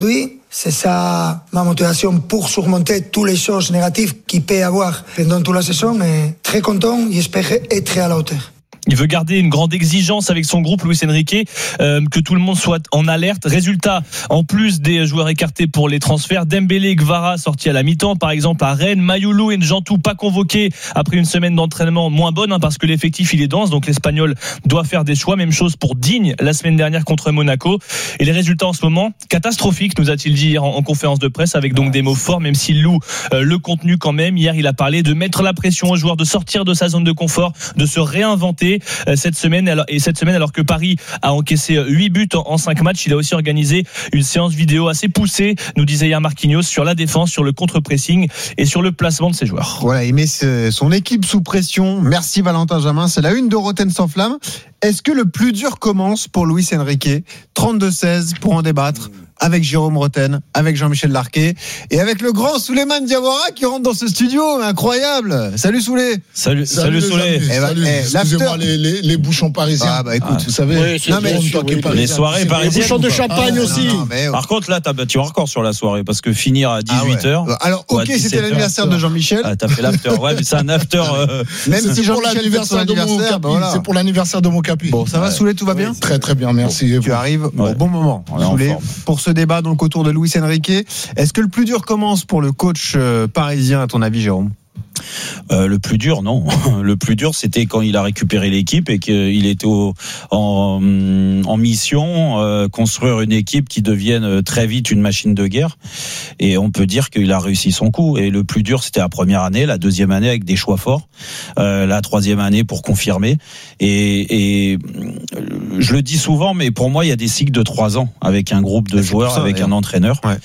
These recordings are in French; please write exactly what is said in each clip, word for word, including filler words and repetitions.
Oui, c'est ça ma motivation pour surmonter toutes les choses négatives qu'il peut y avoir pendant toute la saison. Et très content et j'espère être à la hauteur. Il veut garder une grande exigence avec son groupe, Luis Enrique, euh, que tout le monde soit en alerte. Résultat, en plus des joueurs écartés pour les transferts, Dembélé, Kvara sortis à la mi-temps, par exemple à Rennes, Mayoulou et Njantou pas convoqués après une semaine d'entraînement moins bonne, hein, parce que l'effectif il est dense, donc l'Espagnol doit faire des choix. Même chose pour Digne la semaine dernière contre Monaco. Et les résultats en ce moment, catastrophiques, nous a-t-il dit hier en, en conférence de presse, avec donc des mots forts, même s'il loue euh, le contenu quand même. Hier, il a parlé de mettre la pression aux joueurs, de sortir de sa zone de confort, de se réinventer. Cette semaine, et cette semaine, alors que Paris a encaissé huit buts en cinq matchs, il a aussi organisé une séance vidéo assez poussée, nous disait hier Marquinhos, sur la défense, sur le contre-pressing et sur le placement de ses joueurs. Voilà, il met son équipe sous pression. Merci Valentin Jamin. C'est la une de Roten sans flamme. Est-ce que le plus dur commence pour Luis Enrique ? trente-deux seize pour en débattre avec Jérôme Roten, avec Jean-Michel Larquet et avec le grand Souleymane Diawara qui rentre dans ce studio. Incroyable. Salut Souley. Salut, salut, salut Souley. Eh ben, salut. Eh, excusez-moi les, les, les bouchons parisiens. Ah bah écoute, ah, vous savez, oui, non, mais, oui, oui, les soirées parisiennes. Les bouchons de champagne ah, aussi. Non, non, mais, Par contre, là, t'as battu un record sur la soirée parce que finir à dix-huit heures. Ah ouais. Alors, ok, c'était l'anniversaire de Jean-Michel. Ah, t'as fait l'after. Ouais, mais c'est un after. Euh... Même c'est si pour Jean-Michel l'anniversaire de mon capi. Bah voilà. C'est pour l'anniversaire de mon capi. Bon, ça va, ouais. Souley, tout va bien ? Très très bien, merci. Tu arrives au bon moment, Souley, pour ce débat donc autour de Luis Enrique. Est-ce que le plus dur commence pour le coach parisien, à ton avis, Jérôme ? Euh, le plus dur, non. Le plus dur, c'était quand il a récupéré l'équipe et qu'il était au, en, en mission, euh, construire une équipe qui devienne très vite une machine de guerre. Et on peut dire qu'il a réussi son coup. Et le plus dur, c'était la première année, la deuxième année avec des choix forts, euh, la troisième année pour confirmer. Et, et je le dis souvent, mais pour moi, il y a des cycles de trois ans avec un groupe de c'est joueurs, ça, avec d'ailleurs. Un entraîneur. Ouais.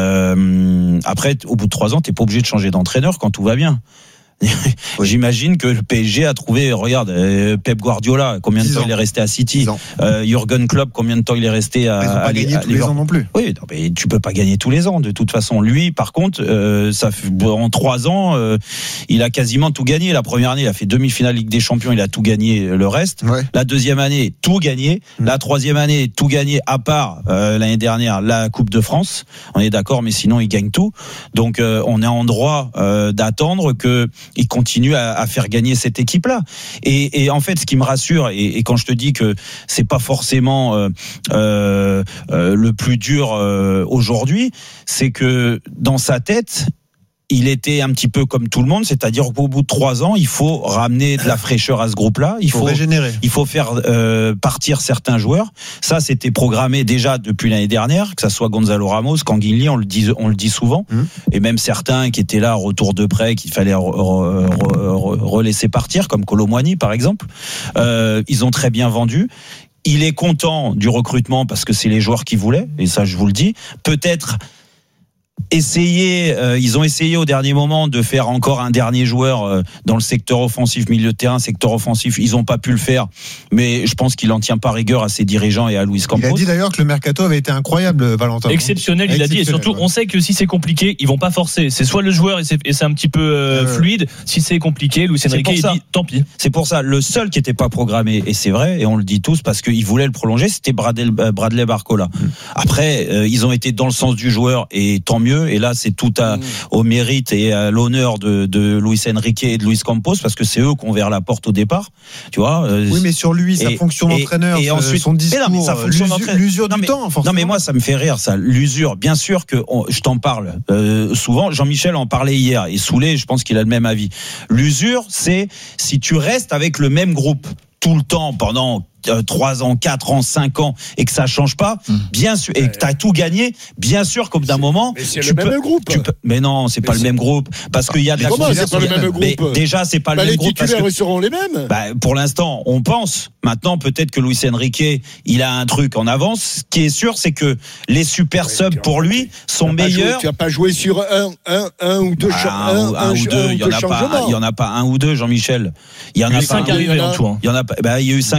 Euh, après, au bout de trois ans, t'es pas obligé de changer d'entraîneur quand tout va bien. J'imagine que le P S G a trouvé, regarde, euh, Pep Guardiola, combien de temps ans. Il est resté à City, euh, Jürgen Klopp, combien de temps il est resté à, ils ont pas à, gagné à, tous à les ans non plus. Oui, non, mais tu peux pas gagner tous les ans de toute façon. Lui, par contre, euh, ça fait, en trois ans, euh, il a quasiment tout gagné. La première année, il a fait demi-finale Ligue des Champions, il a tout gagné le reste. Ouais. La deuxième année, tout gagné. Mmh. La troisième année, tout gagné à part euh, l'année dernière la Coupe de France. On est d'accord, mais sinon il gagne tout. Donc euh, on est en droit euh, d'attendre que il continue à, à faire gagner cette équipe-là. Et, et en fait, ce qui me rassure, et, et quand je te dis que c'est pas forcément euh, euh, euh, le plus dur euh, aujourd'hui, c'est que dans sa tête, il était un petit peu comme tout le monde, c'est-à-dire qu'au bout de trois ans, il faut ramener de la fraîcheur à ce groupe-là. Il faut, faut régénérer. Il faut faire euh, partir certains joueurs. Ça, c'était programmé déjà depuis l'année dernière, que ça soit Gonzalo Ramos, Canguilhi, on le dit, on le dit souvent, mmh. et même certains qui étaient là, retour de prêt, qu'il fallait re, re, re, relaisser partir, comme Kolo Muani, par exemple. Euh, ils ont très bien vendu. Il est content du recrutement parce que c'est les joueurs qu'il voulait, et ça, je vous le dis. Peut-être essayer, euh, ils ont essayé au dernier moment de faire encore un dernier joueur euh, dans le secteur offensif, milieu de terrain, secteur offensif. Ils n'ont pas pu le faire, mais je pense qu'il en tient pas rigueur à ses dirigeants et à Luis Campos. Il a dit d'ailleurs que le mercato avait été incroyable, Valentin. Exceptionnel, il a dit, et surtout, on sait que si c'est compliqué, ils vont pas forcer. C'est soit le joueur et c'est, et c'est un petit peu euh, euh, fluide. Si c'est compliqué, Luis Enrique il dit tant pis. C'est pour ça. Le seul qui était pas programmé, et c'est vrai, et on le dit tous parce qu'il voulait le prolonger, c'était Bradley, Bradley Barcola. Mmh. Après, euh, ils ont été dans le sens du joueur et tant mieux. Et là, c'est tout à, au mérite et à l'honneur de, de Luis Enrique et de Luis Campos parce que c'est eux qui ont ouvert la porte au départ. Tu vois. Euh, oui, mais sur lui, sa et, fonction d'entraîneur, et, et ensuite, son discours, mais non, mais sa fonction l'usure, l'usure du non, mais, temps, forcément. Non, mais moi, ça me fait rire, ça. L'usure, bien sûr que on, je t'en parle euh, souvent. Jean-Michel en parlait hier et Souley, je pense qu'il a le même avis. L'usure, c'est si tu restes avec le même groupe tout le temps pendant trois ans, quatre ans, cinq ans et que ça change pas, mmh. bien sûr, et que t'as tout gagné, bien sûr qu'au bout d'un moment, mais c'est tu le peux, même groupe. Tu peux, mais non, c'est mais pas c'est... le même groupe parce qu'il y a de la. Comment c'est pas le même groupe? Mais déjà, c'est pas bah, le même groupe. Les titulaires que, seront les mêmes. Bah, pour l'instant, on pense. Maintenant, peut-être que Luis Enrique, il a un truc en avance. Ce qui est sûr, c'est que les super ouais, subs pour lui sont meilleurs. Joué, tu vas pas jouer sur un, un, un ou deux, bah, un, un, un, un ou deux. Il y en a pas, il y en a pas un ou deux, Jean-Michel. Il y en a cinq arrivés en tout. Il y en a pas. Bah, il y a eu cinq arrivés.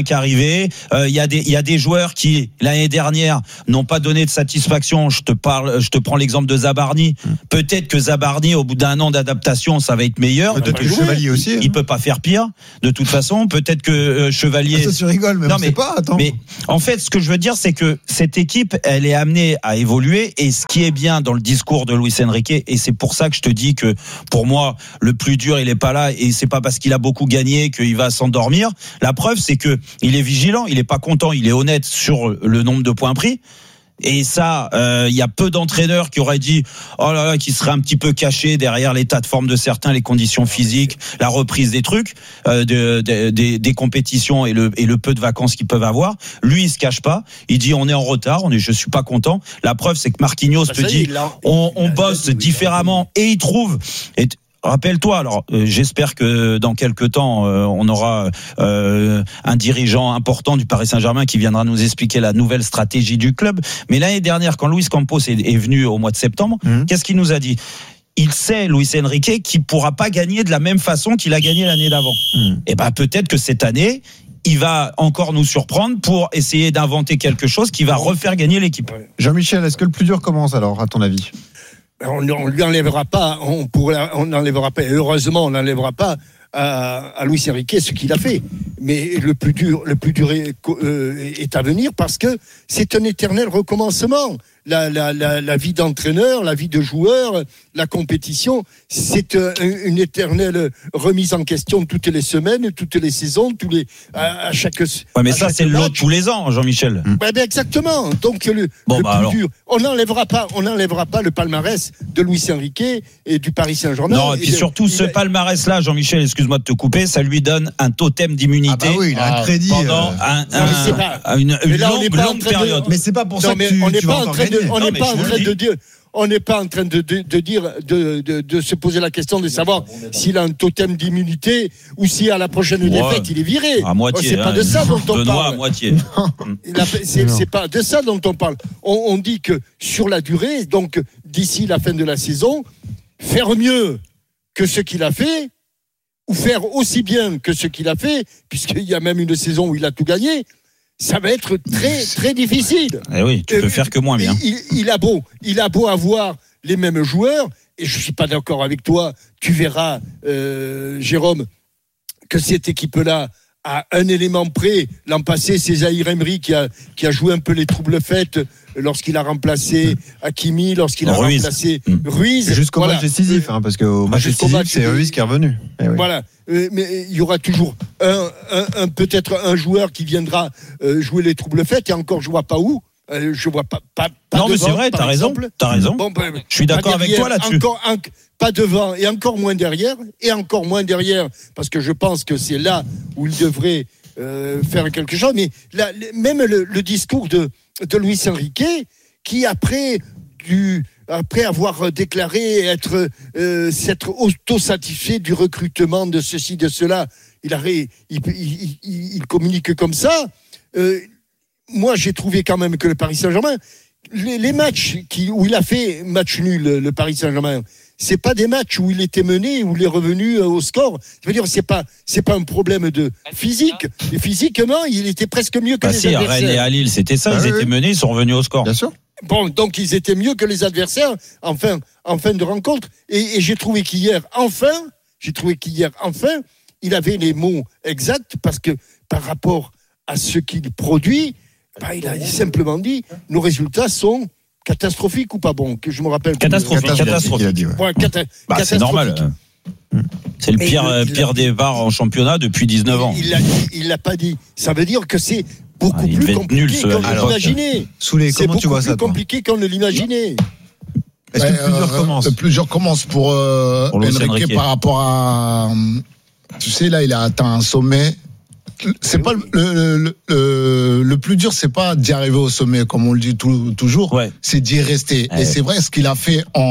il euh, y a des il y a des joueurs qui l'année dernière n'ont pas donné de satisfaction. Je te parle, je te prends l'exemple de Zabarni. Mmh. Peut-être que Zabarni, au bout d'un an d'adaptation, ça va être meilleur. Peut-être que Chevalier aussi. Il, il peut pas faire pire. De toute façon, peut-être que euh, Chevalier. Ça, tu rigoles, mais non, on mais, sait pas. Attends. Mais en fait, ce que je veux dire, c'est que cette équipe, elle est amenée à évoluer. Et ce qui est bien dans le discours de Luis Enrique, et c'est pour ça que je te dis que pour moi, le plus dur, il est pas là. Et c'est pas parce qu'il a beaucoup gagné qu'il va s'endormir. La preuve, c'est que il est vigilant, il est pas content, il est honnête sur le nombre de points pris. Et ça, il euh, y a peu d'entraîneurs qui auraient dit oh là là, qui seraient un petit peu cachés derrière l'état de forme de certains, les conditions physiques, la reprise des trucs, euh, de, de, de, des compétitions et le, et le peu de vacances qu'ils peuvent avoir. Lui, il se cache pas. Il dit on est en retard, on est, je suis pas content. La preuve, c'est que Marquinhos bah, te dit on, on bosse différemment et il trouve. Et, rappelle-toi, alors euh, j'espère que dans quelques temps euh, on aura euh, un dirigeant important du Paris Saint-Germain qui viendra nous expliquer la nouvelle stratégie du club. Mais l'année dernière, quand Luis Campos est, est venu au mois de septembre, mmh. qu'est-ce qu'il nous a dit ? Il sait, Luis Enrique, qu'il pourra pas gagner de la même façon qu'il a gagné l'année d'avant. Mmh. Et ben peut-être que cette année, il va encore nous surprendre pour essayer d'inventer quelque chose qui va refaire gagner l'équipe. Jean-Michel, est-ce que le plus dur commence alors, à ton avis ? On ne lui enlèvera pas, on pourrait, on n'enlèvera pas, et heureusement, on n'enlèvera pas à, à Luis Enrique ce qu'il a fait. Mais le plus dur, le plus dur est, euh, est à venir parce que c'est un éternel recommencement. La, la, la, la vie d'entraîneur, la vie de joueur, la compétition, c'est une éternelle remise en question toutes les semaines, toutes les saisons, tous les à, à chaque. Ouais, mais ça c'est le lot tous les ans, Jean-Michel. Mmh. Ouais, ben exactement. Donc le, bon, le bah plus alors. dur, on n'enlèvera pas, on n'enlèvera pas le palmarès de Luis Enrique et du Paris Saint-Germain. Non, et puis et surtout il, ce il, palmarès-là, Jean-Michel, excuse-moi de te couper, ça lui donne un totem d'immunité. Ah bah oui, il a un crédit pendant euh... un, un, non, pas, une, une là, longue, longue période. De... Mais c'est pas pour non, ça que tu, on n'est tu pas vas en train de, on n'est pas en train de dire. On n'est pas en train de, de, de dire, de, de, de se poser la question de savoir s'il a un totem d'immunité ou si à la prochaine ouais. défaite il est viré. À moitié. C'est hein, pas de ça dont on parle. À moitié. La, c'est, c'est pas de ça dont on parle. On, on dit que sur la durée, donc d'ici la fin de la saison, faire mieux que ce qu'il a fait ou faire aussi bien que ce qu'il a fait, puisqu'il y a même une saison où il a tout gagné. Ça va être très très difficile. Eh oui, tu peux euh, faire que moins bien. Il, il a beau, il a beau avoir les mêmes joueurs, et je suis pas d'accord avec toi. Tu verras, euh, Jérôme, que cette équipe-là a un élément près. L'an passé, c'est Zahir Emery qui a qui a joué un peu les troubles fêtes lorsqu'il a remplacé Hakimi, lorsqu'il a Ruiz. remplacé mmh. Ruiz. Jusqu'au voilà. match décisif, hein, parce qu'au match décisif, match, c'est Ruiz qui est revenu. Eh oui. Voilà. Euh, mais il y aura toujours un, un, un peut-être un joueur qui viendra euh, jouer les troubles fêtes, et encore, je vois pas où. Euh, je vois pas. pas, pas non, devant, mais c'est vrai, t'as raison. T'as raison. Bon, ben, je suis d'accord derrière, avec toi là-dessus. Encore un, pas devant et encore moins derrière, et encore moins derrière, parce que je pense que c'est là où il devrait euh, faire quelque chose. Mais là, même le, le discours de de Luis Enrique, qui après du après avoir déclaré être euh, s'être auto-satisfait du recrutement de ceci de cela, il a il, il, il, il communique comme ça. Euh, moi, j'ai trouvé quand même que le Paris Saint-Germain, les, les matchs qui, où il a fait match nul, le Paris Saint-Germain, c'est pas des matchs où il était mené, où il est revenu au score. Je veux dire, c'est pas, c'est pas un problème de physique. Et physiquement, il était presque mieux que bah les si, adversaires. À Rennes et à Lille, c'était ça. Ils ah, étaient oui. menés, ils sont revenus au score. Bien sûr. Bon, donc ils étaient mieux que les adversaires en fin, en fin de rencontre. Et, et j'ai trouvé qu'hier, enfin, j'ai trouvé qu'hier, enfin, il avait les mots exacts, parce que par rapport à ce qu'il produit, bah, il a simplement dit, nos résultats sont catastrophiques ou pas bons, que je me rappelle. Catastrophique, catastrophique. catastrophique. Ouais, cata- bah, catastrophique. C'est normal. C'est le pire, le, pire départ en championnat depuis dix-neuf ans. Il l'a, il l'a pas dit. Ça veut dire que c'est beaucoup ah, plus compliqué nul, qu'on ne l'imaginait. Soulé, c'est comment tu vois ça, c'est beaucoup plus compliqué qu'on ne l'imaginait. Est-ce que le plus dur euh, commence Le plus dur commence pour, euh, pour Enrique par rapport à... Tu sais, là, il a atteint un sommet. C'est pas le, le, le, le plus dur, c'est pas d'y arriver au sommet, comme on le dit tout, toujours, ouais. c'est d'y rester. Ouais. Et c'est vrai, ce qu'il a fait en,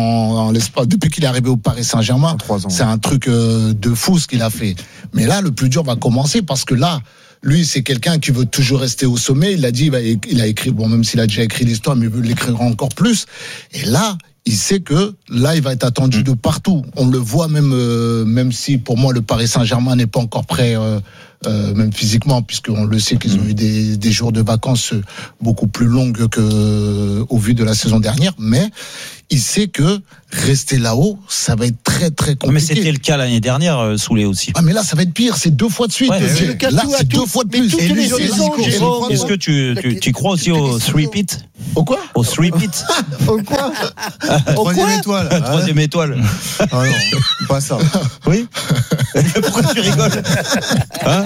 en l'espace, depuis qu'il est arrivé au Paris Saint-Germain, c'est un truc euh, de fou ce qu'il a fait. Mais là, le plus dur va commencer, parce que là, lui, c'est quelqu'un qui veut toujours rester au sommet. Il a dit, bah, il a écrit, bon, même s'il a déjà écrit l'histoire, mais il veut l'écrire encore plus. Et là, il sait que là, il va être attendu de partout. On le voit même, euh, même si pour moi le Paris Saint-Germain n'est pas encore prêt, euh, euh, même physiquement, puisqu'on le sait qu'ils ont eu des, des jours de vacances beaucoup plus longues que au vu de la saison dernière. Mais il sait que rester là-haut, ça va être très très compliqué. Mais c'était le cas l'année dernière, euh, Soulé aussi. Ah mais là, ça va être pire. C'est deux fois de suite. Ouais, c'est ouais. le cas là, c'est deux fois de plus. Toutes les saisons, Jérôme. Est-ce que tu, tu, tu crois aussi au three-pit? Au quoi? Au three-pit? Au quoi? Troisième étoile. La troisième étoile. Ah non, pas ça. Oui. Pourquoi tu rigoles? Hein?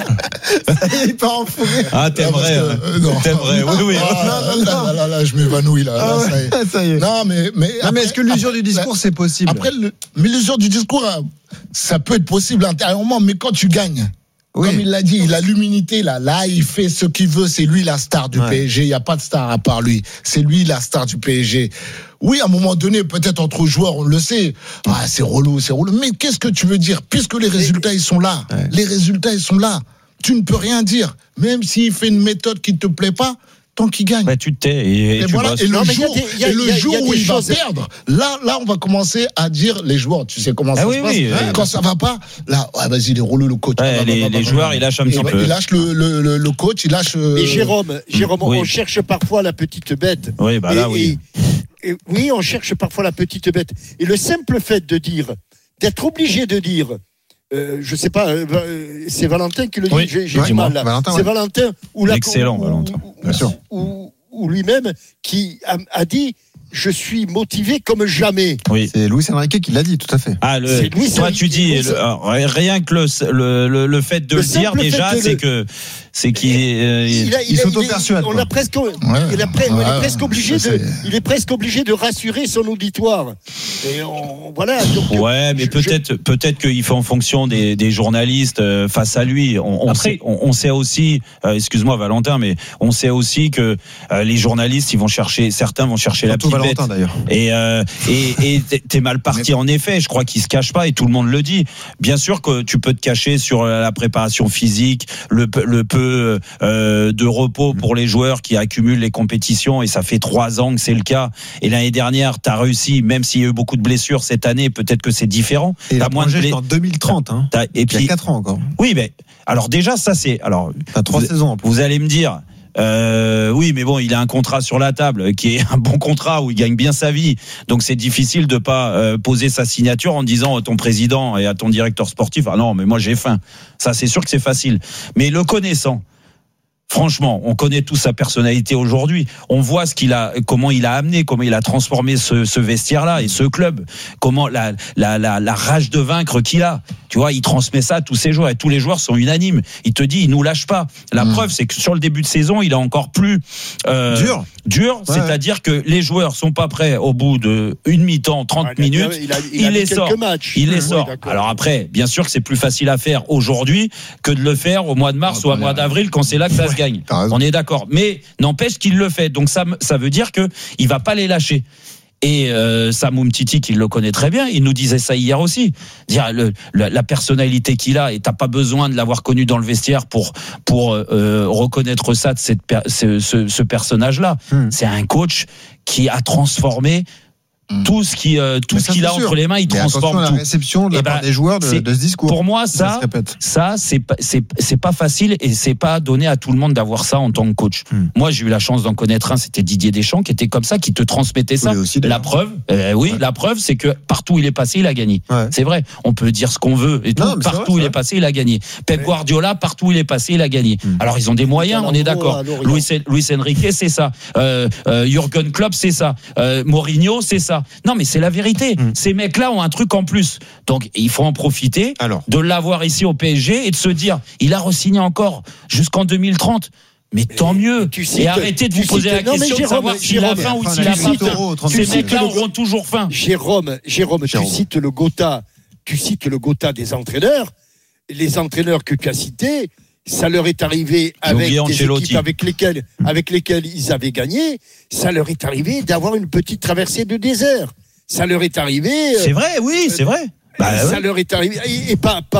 Il part en fourré. Ah, t'aimerais. Ah, que, euh, non. T'aimerais, oui, oui. Ah, là, là, là, là, là, je m'évanouis là. Ah là, ça, y est. ça y est. Non, mais, mais, Non, après, mais est-ce que l'usure du discours, c'est possible? Après, le, mais l'usure du discours, ça peut être possible intérieurement, mais quand tu gagnes. Oui. Comme il l'a dit, il a l'humilité là. Là, il fait ce qu'il veut. C'est lui la star du ouais. P S G. Il n'y a pas de star à part lui. C'est lui la star du P S G. Oui, à un moment donné, peut-être entre joueurs, on le sait. Ah, c'est relou, c'est relou. Mais qu'est-ce que tu veux dire? Puisque les résultats, ils sont là. Ouais. Les résultats, ils sont là. Tu ne peux rien dire. Même s'il fait une méthode qui ne te plaît pas, tant qu'il gagne. Bah, tu te tais et, et, et tu voilà. Et le non, jour, y a, et le y a, jour y a où il choses... va perdre, là, là, on va commencer à dire les joueurs. Tu sais comment ah ça oui, se oui, passe. oui, Quand oui. ça va pas, là, ouais, vas-y, les relous le coach. Ouais, bah, les, bah, bah, les bah, joueurs, bah, ils lâchent un petit bah, peu. Ils lâchent le, le, le, le coach, ils lâchent. Euh... Et Jérôme, Jérôme, oui. on cherche parfois la petite bête. Oui, bah là, et, oui. Et, et, oui, on cherche parfois la petite bête. Et le simple fait de dire, d'être obligé de dire. Euh, je sais pas, euh, c'est Valentin qui le dit, oui, j'ai, j'ai ouais, du mal là. Valentin, c'est ouais. Valentin ou la excellent ou, Valentin, ou, bien sûr. Ou, ou lui-même qui a, a dit je suis motivé comme jamais. Oui. C'est Luis Enrique qui l'a dit, tout à fait. Ah, le, c'est Luis toi, Enrique, tu dis, le, alors, rien que le, le, le, le fait de le, le dire, déjà, c'est le... que, c'est qu'il, euh, il, il, a, il, il s'auto-persuade. On a presque, ouais, il, a pre, ouais, il est presque obligé de, il est presque obligé de rassurer son auditoire. Et on, voilà. Donc, ouais, mais je, peut-être, je... peut-être qu'il fait en fonction des, des journalistes euh, face à lui. On, on, Après, sait, on, on sait aussi, euh, excuse-moi, Valentin, mais on sait aussi que euh, les journalistes, ils vont chercher, certains vont chercher la petite bête. Valentin, d'ailleurs. Et, euh, et, et t'es mal parti mais... en effet. Je crois qu'il se cache pas et tout le monde le dit. Bien sûr que tu peux te cacher sur la préparation physique, le, le peu euh, de repos pour les joueurs qui accumulent les compétitions et ça fait trois ans que c'est le cas. Et l'année dernière, t'as réussi, même s'il y a eu beaucoup de blessures cette année, peut-être que c'est différent. Et t'as la moins de blessures en deux mille trente. Hein. Et puis, il y a quatre ans encore. Oui, mais alors déjà ça c'est alors. T'as trois vous, saisons. En plus. Vous allez me dire. Euh, oui, mais bon, il a un contrat sur la table qui est un bon contrat où il gagne bien sa vie. Donc c'est difficile de pas euh, poser sa signature en disant à ton président et à ton directeur sportif ah non, mais moi j'ai faim. Ça c'est sûr que c'est facile. Mais le connaissant, franchement, on connaît tous sa personnalité aujourd'hui. On voit ce qu'il a, comment il a amené, comment il a transformé ce, ce vestiaire-là et ce club. Comment la, la, la, la rage de vaincre qu'il a. Tu vois, il transmet ça à tous ses joueurs et tous les joueurs sont unanimes. Il te dit, il nous lâche pas. La mmh. preuve, c'est que sur le début de saison, il est encore plus euh, dur. Dur, ouais, c'est-à-dire ouais. que les joueurs sont pas prêts au bout de une mi-temps, trente ah, minutes. Il, a, il, il a les sort. Matchs. Il les mmh, sort. Oui, alors après, bien sûr que c'est plus facile à faire aujourd'hui que de le faire au mois de mars ah, ou au mois d'avril quand c'est là que ça ouais, se gagne. On est d'accord. Mais n'empêche qu'il le fait. Donc ça, ça veut dire que il va pas les lâcher. Et euh, Sam Umtiti, qui le connaît très bien, il nous disait ça hier aussi. Dire le, le, la personnalité qu'il a, et t'as pas besoin de l'avoir connu dans le vestiaire pour pour euh, reconnaître ça de cette ce, ce, ce personnage-là. Hum. C'est un coach qui a transformé. Tout ce qui, euh, tout ce qu'il a sûr. entre les mains, il mais transforme à la tout. réception de la part ben, des joueurs de, de ce discours. Pour moi, ça, ça, c'est pas, c'est, c'est pas facile et c'est pas donné à tout le monde d'avoir ça en tant que coach. Hmm. Moi, j'ai eu la chance d'en connaître un, c'était Didier Deschamps, qui était comme ça, qui te transmettait ça. Aussi, la preuve, euh, oui, ouais. la preuve, c'est que partout où il est passé, il a gagné. Ouais. C'est vrai. On peut dire ce qu'on veut et tout. Non, partout où il est passé, il a gagné. Pep ouais. Guardiola, partout où il est passé, il a gagné. Hmm. Alors, ils ont des moyens, on est d'accord. Luis, Luis Enrique, c'est ça. Euh, euh, Jürgen Klopp, c'est ça. Euh, Mourinho, c'est ça. Non, mais c'est la vérité. Mmh. Ces mecs-là ont un truc en plus. Donc, il faut en profiter Alors. de l'avoir ici au P S G et de se dire, il a re-signé encore jusqu'en deux mille trente. Mais tant mieux. Tu cites, et arrêtez de vous poser cites, la question non, Jérôme, de savoir s'il a faim ou s'il a pas. Ces mecs-là auront toujours faim. Jérôme, Jérôme, Jérôme, tu cites le Gotha, tu cites le Gotha des entraîneurs. Les entraîneurs que tu as cités, ça leur est arrivé avec des Ancelotti. équipes avec lesquelles, avec lesquelles ils avaient gagné. Ça leur est arrivé d'avoir une petite traversée de désert. Ça leur est arrivé. C'est vrai, oui, c'est vrai. Bah, ça ouais. leur est arrivé et, et pas pas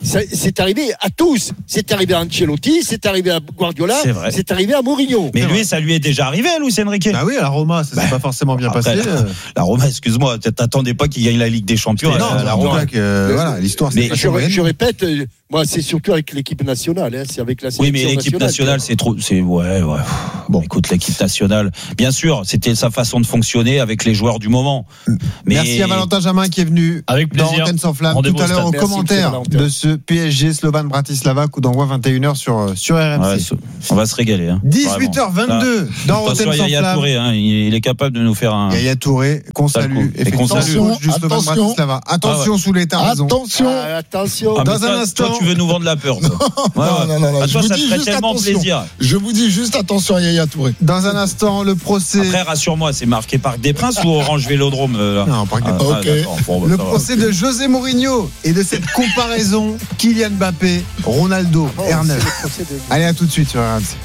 c'est, c'est arrivé à tous. C'est arrivé à Ancelotti, c'est arrivé à Guardiola, c'est, c'est arrivé à Mourinho. Mais lui, ça lui est déjà arrivé à Luis Enrique. Ah oui, à la Roma, ça s'est bah, pas forcément bien après, passé. La, la Roma, excuse-moi, t'attendais pas qu'il gagne la Ligue des Champions. Non, la, la Roma, que, euh, voilà, l'histoire. Mais je, je répète, moi, c'est surtout avec l'équipe nationale, hein, c'est avec la sélection. Oui, mais l'équipe nationale, nationale c'est trop, c'est ouais, ouais. Bon, écoute, l'équipe nationale, bien sûr, c'était sa façon de fonctionner avec les joueurs du moment. Mais... Merci à Valentin Jamin qui est venu avec plaisir. Dans Antenne sans flamme tout à l'heure au commentaire de ce P S G Slovan Bratislava, coup d'envoi vingt et une heures sur sur R M C. Ouais, on va se régaler. Hein, dix-huit heures vingt-deux là, dans Antenne sans flamme. Yaya Touré, hein, il est capable de nous faire un. Yaya Touré qu'on salue. Et qu'on salue. Slovan Bratislava. Attention ah ouais. sous les raison. Attention, ah, attention. Ah, dans toi, un instant, toi, tu veux nous vendre la peur. Non, ouais, non, non, non, non. À toi, je ça vous dis ferait juste tellement attention. plaisir. Je vous dis juste attention à Yaya Touré. Dans un instant, le procès. Après, rassure-moi, c'est marqué Parc des Princes ou Orange Vélodrome là. Non, Parc des Princes. Ah, okay. bon, bah, le procès okay. de José Mourinho et de cette comparaison Kylian Mbappé, Ronaldo, oh, R neuf. De... Allez, à tout de suite sur R M C.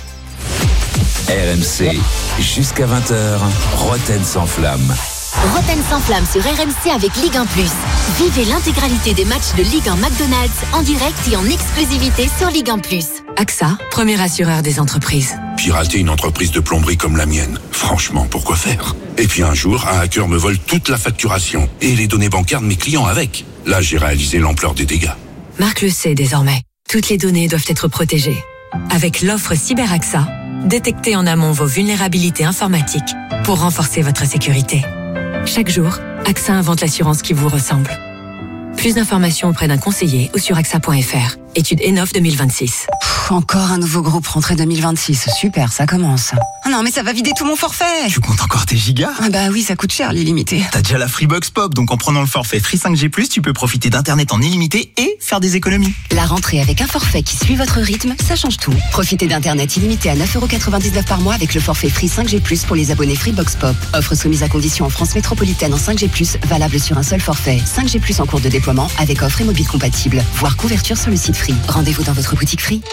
R M C, jusqu'à vingt heures, Roten sans flamme. Roten sans flamme sur R M C avec Ligue un plus. Vivez l'intégralité des matchs de Ligue un McDonald's en direct et en exclusivité sur Ligue un plus. A X A, premier assureur des entreprises. Pirater une entreprise de plomberie comme la mienne, franchement, pourquoi faire ? Et puis un jour, un hacker me vole toute la facturation et les données bancaires de mes clients avec. Là, j'ai réalisé l'ampleur des dégâts. Marc le sait désormais. Toutes les données doivent être protégées. Avec l'offre Cyber A X A, détectez en amont vos vulnérabilités informatiques pour renforcer votre sécurité. Chaque jour, A X A invente l'assurance qui vous ressemble. Plus d'informations auprès d'un conseiller ou sur A X A point F R. Étude Enof deux mille vingt-six. Pff, encore un nouveau groupe rentrée deux mille vingt-six. Super, ça commence. Oh non, mais ça va vider tout mon forfait. Tu comptes encore tes gigas ? Ah bah oui, ça coûte cher l'illimité. T'as déjà la Freebox Pop, donc en prenant le forfait Free cinq G plus, tu peux profiter d'internet en illimité et faire des économies. La rentrée avec un forfait qui suit votre rythme, ça change tout. Profitez d'internet illimité à neuf euros quatre-vingt-dix-neuf par mois avec le forfait Free cinq G plus pour les abonnés Freebox Pop. Offre soumise à condition en France métropolitaine en cinq G plus, valable sur un seul forfait. cinq G plus en cours de déploiement avec offre et mobile compatible. Voire couverture sur le site Free. Rendez-vous dans votre boutique Free.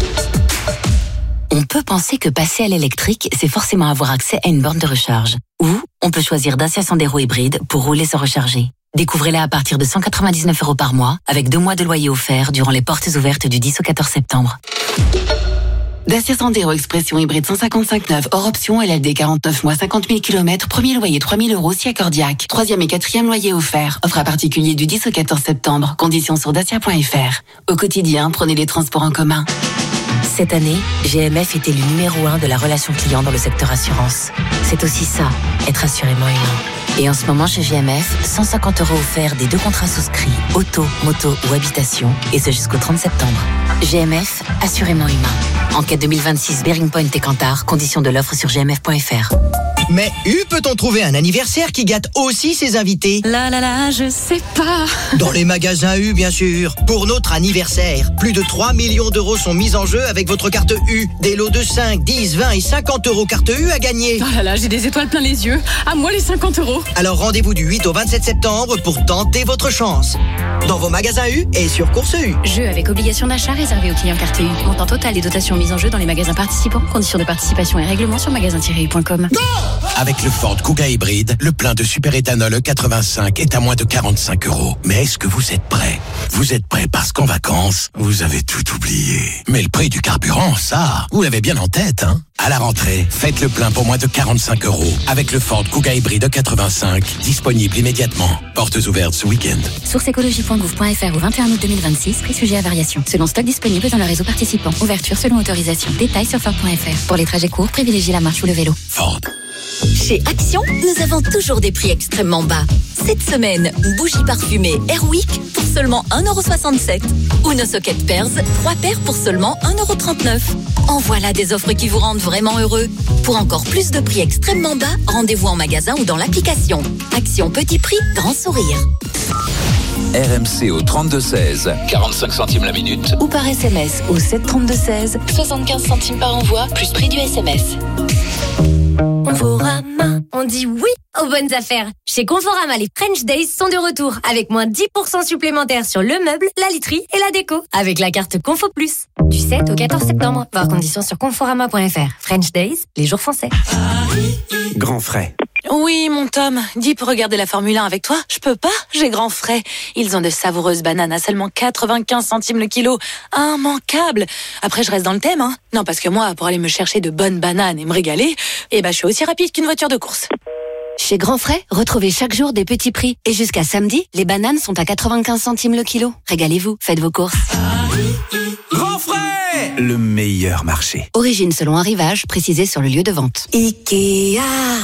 On peut penser que passer à l'électrique, c'est forcément avoir accès à une borne de recharge. Ou on peut choisir Dacia Sandero hybride pour rouler sans recharger. Découvrez-la à partir de cent quatre-vingt-dix-neuf euros par mois, avec deux mois de loyer offert durant les portes ouvertes du dix au quatorze septembre. Dacia Sandero Expression hybride cent cinquante-cinq neuf, hors option, L L D quarante-neuf mois, cinquante mille kilomètres, premier loyer trois mille euros si accordiaque. Troisième et quatrième loyer offert. Offre à particulier du dix au quatorze septembre. Conditions sur dacia point F R. Au quotidien, prenez les transports en commun. Cette année, G M F était le numéro un de la relation client dans le secteur assurance. C'est aussi ça, être assurément humain. Et en ce moment chez G M F, cent cinquante euros offerts des deux contrats souscrits, auto, moto ou habitation, et ce jusqu'au trente septembre. G M F, assurément humain. Enquête deux mille vingt-six, Bearing Point et Kantar, conditions de l'offre sur g m f point f r. Mais U peut-on trouver un anniversaire qui gâte aussi ses invités ? Là là là, je sais pas. Dans les magasins U, bien sûr. Pour notre anniversaire, plus de trois millions d'euros sont mis en jeu avec votre carte U. Des lots de cinq, dix, vingt et cinquante euros carte U à gagner. Oh là là, j'ai des étoiles plein les yeux. À moi les cinquante euros. Alors rendez-vous du huit au vingt-sept septembre pour tenter votre chance. Dans vos magasins U et sur Course U. Jeu avec obligation d'achat réservé aux clients carte U. Montant total et dotation mise en jeu dans les magasins participants. Conditions de participation et règlements sur magasin tiret u point com. Avec le Ford Kuga hybride, le plein de superéthanol E quatre-vingt-cinq est à moins de quarante-cinq euros. Mais est-ce que vous êtes prêts ? Vous êtes prêts parce qu'en vacances, vous avez tout oublié. Mais le prix du carburant, ça, vous l'avez bien en tête, hein ? À la rentrée, faites le plein pour moins de quarante-cinq euros avec le Ford Kuga hybride E quatre-vingt-cinq, disponible immédiatement. Portes ouvertes ce week-end. Source écologie point gouv point f r au vingt et un août deux mille vingt-six, prix sujet à variation. Selon stock disponible dans le réseau participant. Ouverture selon autorisation. Détails sur Ford point f r. Pour les trajets courts, privilégiez la marche ou le vélo. Ford. Chez Action, nous avons toujours des prix extrêmement bas. Cette semaine, bougies parfumées Airwick pour seulement un euro soixante-sept. Ou nos sockets Pearls, trois paires pour seulement un euro trente-neuf. En voilà des offres qui vous rendent vraiment heureux. Pour encore plus de prix extrêmement bas, rendez-vous en magasin ou dans l'application. Action petit prix, grand sourire. R M C au trente-deux seize, quarante-cinq centimes la minute. Ou par S M S au sept trente-deux seize, soixante-quinze centimes par envoi, plus prix du S M S. Conforama, on dit oui aux bonnes affaires. Chez Conforama, les French Days sont de retour avec moins dix pour cent supplémentaires sur le meuble, la literie et la déco avec la carte Confo Plus. Du sept au quatorze septembre. Voir conditions sur conforama point f r. French Days, les jours français. Grand frais. Oui, mon Tom. Dis pour regarder la Formule un avec toi. Je peux pas, j'ai grand frais. Ils ont de savoureuses bananes à seulement quatre-vingt-quinze centimes le kilo. Immanquable. Après, je reste dans le thème, hein. Non, parce que moi, pour aller me chercher de bonnes bananes et me régaler, eh ben, je suis aussi rapide qu'une voiture de course. Chez Grand Frais, retrouvez chaque jour des petits prix. Et jusqu'à samedi, les bananes sont à quatre-vingt-quinze centimes le kilo. Régalez-vous, faites vos courses. Grand Frais, le meilleur marché. Origine selon arrivage, précisé sur le lieu de vente. Ikea.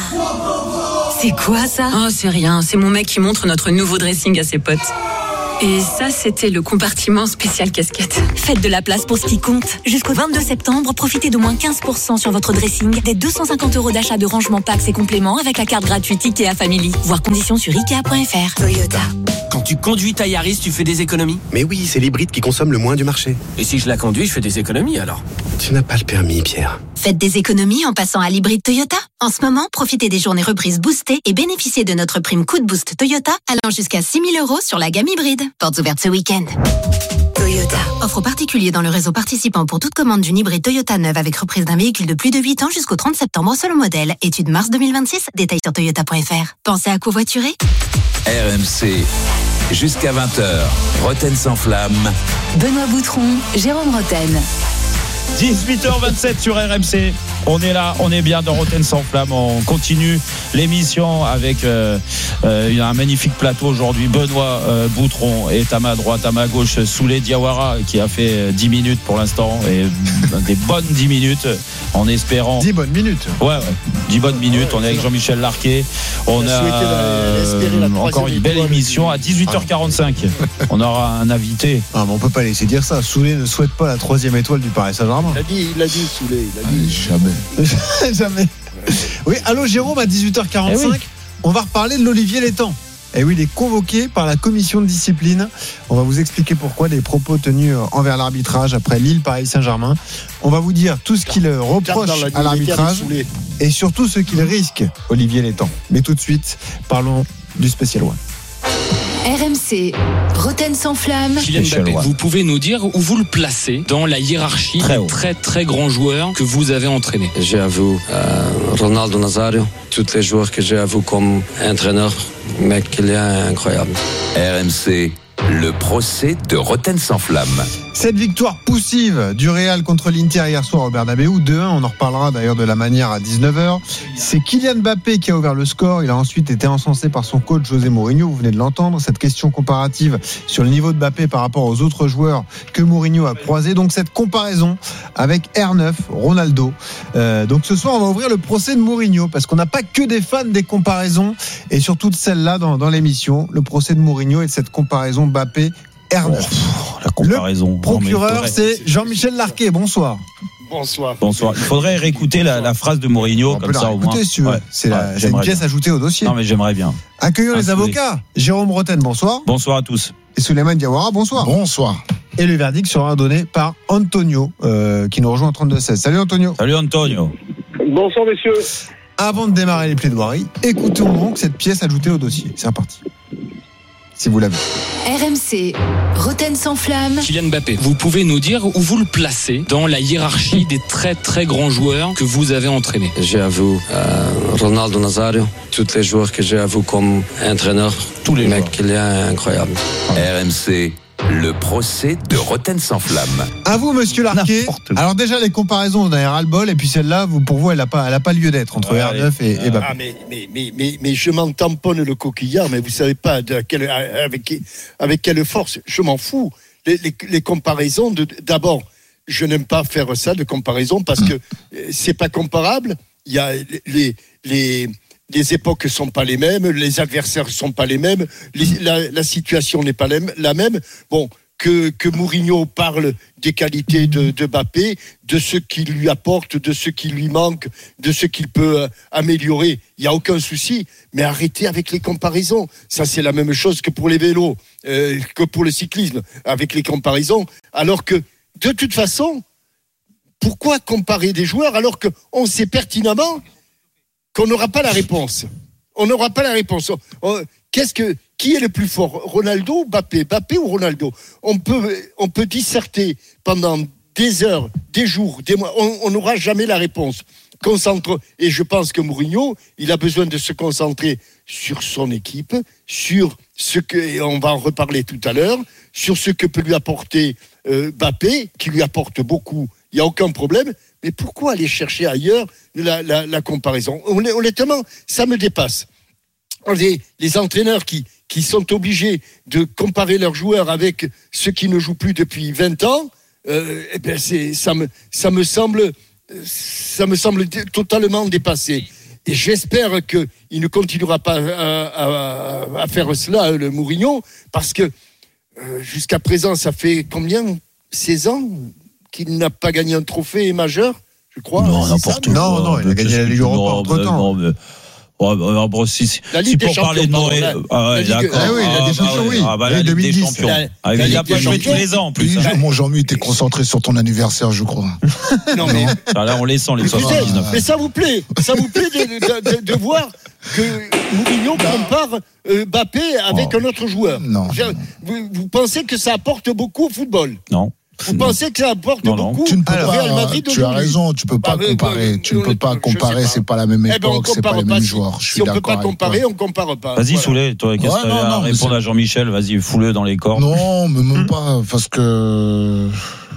C'est quoi ça? Oh, c'est rien. C'est mon mec qui montre notre nouveau dressing à ses potes. Et ça, c'était le compartiment spécial casquette. Faites de la place pour ce qui compte. Jusqu'au vingt-deux septembre, profitez de moins quinze pour cent sur votre dressing, des deux cent cinquante euros d'achat de rangement packs et compléments avec la carte gratuite Ikea Family. Voir conditions sur ikea point f r. Toyota. Quand tu conduis ta Yaris, tu fais des économies? Mais oui, c'est l'hybride qui consomme le moins du marché. Et si je la conduis, je fais des économies alors? Tu n'as pas le permis, Pierre. Faites des économies en passant à l'hybride Toyota. En ce moment, profitez des journées reprises boostées et bénéficiez de notre prime coup de boost Toyota allant jusqu'à six mille euros sur la gamme hybride. Portes ouvertes ce week-end. Toyota. Offre particulier dans le réseau participant pour toute commande d'une hybride Toyota neuve avec reprise d'un véhicule de plus de huit ans jusqu'au trente septembre selon modèle. Étude mars deux mille vingt-six. Détails sur toyota point f r. Pensez à covoiturer. R M C, jusqu'à vingt heures, Roten sans flamme. Benoît Boutron, Jérôme Roten. dix-huit heures vingt-sept sur R M C. On est là, on est bien dans Roten sans flamme. On continue l'émission avec euh, euh, un magnifique plateau aujourd'hui. Benoît euh, Boutron est à ma droite, à ma gauche, Souley Diawara qui a fait dix minutes pour l'instant et des bonnes dix minutes en espérant. dix bonnes minutes. Ouais, ouais. dix bonnes minutes. Ouais, on est avec Jean-Michel Larquet. On a, a euh, encore une belle émission à dix-huit heures quarante-cinq. On aura un invité. Ah, mais on peut pas laisser dire ça. Souley ne souhaite pas la troisième étoile du Paris Saint-Germain. Il a dit, il a dit Souley, il a dit. Ah, jamais. Jamais. Oui, allô Jérôme, à dix-huit heures quarante-cinq, eh oui. On va reparler de l'Olivier Létang. Et oui, il est convoqué par la commission de discipline. On va vous expliquer pourquoi des propos tenus envers l'arbitrage après Lille-Paris Saint-Germain. On va vous dire tout ce qu'il reproche à l'arbitrage et surtout ce qu'il risque, Olivier Létang. Mais tout de suite, parlons du Special One. R M C, Roten sans flamme. Kylian Mbappé, vous pouvez nous dire où vous le placez dans la hiérarchie très des très très grands joueurs que vous avez entraînés? J'ai à vous euh, Ronaldo Nazario, tous les joueurs que j'ai à vous comme entraîneur, mais Kylian est incroyable. R M C, le procès de Roten sans flamme. Cette victoire poussive du Real contre l'Inter hier soir au Bernabéu, deux un, on en reparlera d'ailleurs de la manière à dix-neuf heures. C'est Kylian Mbappé qui a ouvert le score. Il a ensuite été encensé par son coach José Mourinho, vous venez de l'entendre. Cette question comparative sur le niveau de Mbappé par rapport aux autres joueurs que Mourinho a croisés. Donc cette comparaison avec R neuf, Ronaldo. Euh, donc ce soir, on va ouvrir le procès de Mourinho parce qu'on n'a pas que des fans des comparaisons et surtout de celle-là dans, dans l'émission. Le procès de Mourinho et de cette comparaison Mbappé R neuf. Oh, la comparaison. Le procureur, oh, c'est Jean-Michel Larquet. Bonsoir. Bonsoir. Bonsoir. Il faudrait réécouter la, la phrase de Mourinho on comme ça au moins. Si tu veux. Ouais, c'est, la, ouais, c'est une pièce bien. Ajoutée au dossier. Non mais j'aimerais bien. Accueillons ah, les avocats. Jérôme Roten, bonsoir. Bonsoir à tous. Et Souleymane Diawara, bonsoir. Bonsoir. Et le verdict sera donné par Antonio, euh, qui nous rejoint en trente-deux seize. Salut Antonio. Salut Antonio. Bonsoir messieurs. Avant de démarrer les plaidoiries, écoutons donc cette pièce ajoutée au dossier. C'est reparti. Si vous l'avez. R M C, Roten sans flamme. Kylian Mbappé, vous pouvez nous dire où vous le placez dans la hiérarchie des très très grands joueurs que vous avez entraînés? J'ai à vous euh, Ronaldo Nazario, tous les joueurs que j'ai à vous comme entraîneur, tous les mecs, Kylian est incroyable. R M C, le procès de Roten sans flamme. À vous, monsieur Larquet. Alors déjà, les comparaisons, vous en avez ras-le-bol, et puis celle-là, vous, pour vous, elle n'a pas, elle a pas lieu d'être entre ouais, R neuf et, et Mbappé. Ah, mais, mais, mais, mais, mais je m'en tamponne le coquillard, mais vous savez pas de quelle, avec, avec quelle force. Je m'en fous. Les, les, les comparaisons, de, d'abord, je n'aime pas faire ça de comparaison parce que c'est pas comparable. Il y a les, les, les époques sont pas les mêmes, les adversaires sont pas les mêmes, les, la, la situation n'est pas la même. Bon, que, que Mourinho parle des qualités de, de Mbappé, de ce qu'il lui apporte, de ce qui lui manque, de ce qu'il peut euh, améliorer, il n'y a aucun souci. Mais arrêtez avec les comparaisons. Ça, c'est la même chose que pour les vélos, euh, que pour le cyclisme, avec les comparaisons. Alors que, de toute façon, pourquoi comparer des joueurs alors qu'on sait pertinemment qu'on n'aura pas la réponse. On n'aura pas la réponse. On, qu'est-ce que, qui est le plus fort, Ronaldo ou Mbappé? Mbappé ou Ronaldo? On peut, on peut disserter pendant des heures, des jours, des mois. On n'aura jamais la réponse. concentre. Et je pense que Mourinho, il a besoin de se concentrer sur son équipe, sur ce que, et on va en reparler tout à l'heure, sur ce que peut lui apporter euh, Mbappé, qui lui apporte beaucoup. Il n'y a aucun problème. Mais pourquoi aller chercher ailleurs la, la, la comparaison ? Honnêtement, ça me dépasse. Les, les entraîneurs qui, qui sont obligés de comparer leurs joueurs avec ceux qui ne jouent plus depuis vingt ans, euh, eh ben c'est, ça, me, ça, me semble, ça me semble totalement dépassé. Et j'espère qu'il ne continuera pas à, à, à faire cela, le Mourinho, parce que euh, jusqu'à présent, ça fait combien ? seize ans qu'il n'a pas gagné un trophée majeur, je crois. Non, n'importe quoi. Non, non, il a gagné la Ligue Europa entre-temps. Ouais, bah, bon, si, si, la Ligue si des pour champions, parler de Moré, pardon, ah ouais, la Ligue, d'accord. Ah oui, la des champions, oui. Ah bah, la Ligue des champions. La, ah, la il n'a pas joué tous les ans, en plus. Hein. Mon Jean-Mi, t'es concentré sur ton anniversaire, je crois. Non, mais. Ah, là, on les sent, les soixante-dix-neuf. Mais ça vous plaît, ça vous plaît de, de, de, de voir que Mourinho compare euh, Mbappé avec oh. un autre joueur. Non. Vous, vous pensez que ça apporte beaucoup au football ? Non. Vous non. pensez que ça apporte non, beaucoup tu ne peux au pas, Real Madrid tu as raison, tu peux pas bah, comparer. Euh, tu ne peux pas comparer, c'est pas la même époque, eh ben c'est pas les mêmes joueurs. Si on ne peut pas comparer, on compare pas. Vas-y, voilà. Soulé, toi, qu'est-ce que tu as à répondre à Jean-Michel ? Vas-y, fous-le dans les corps. Non, mais même pas, parce que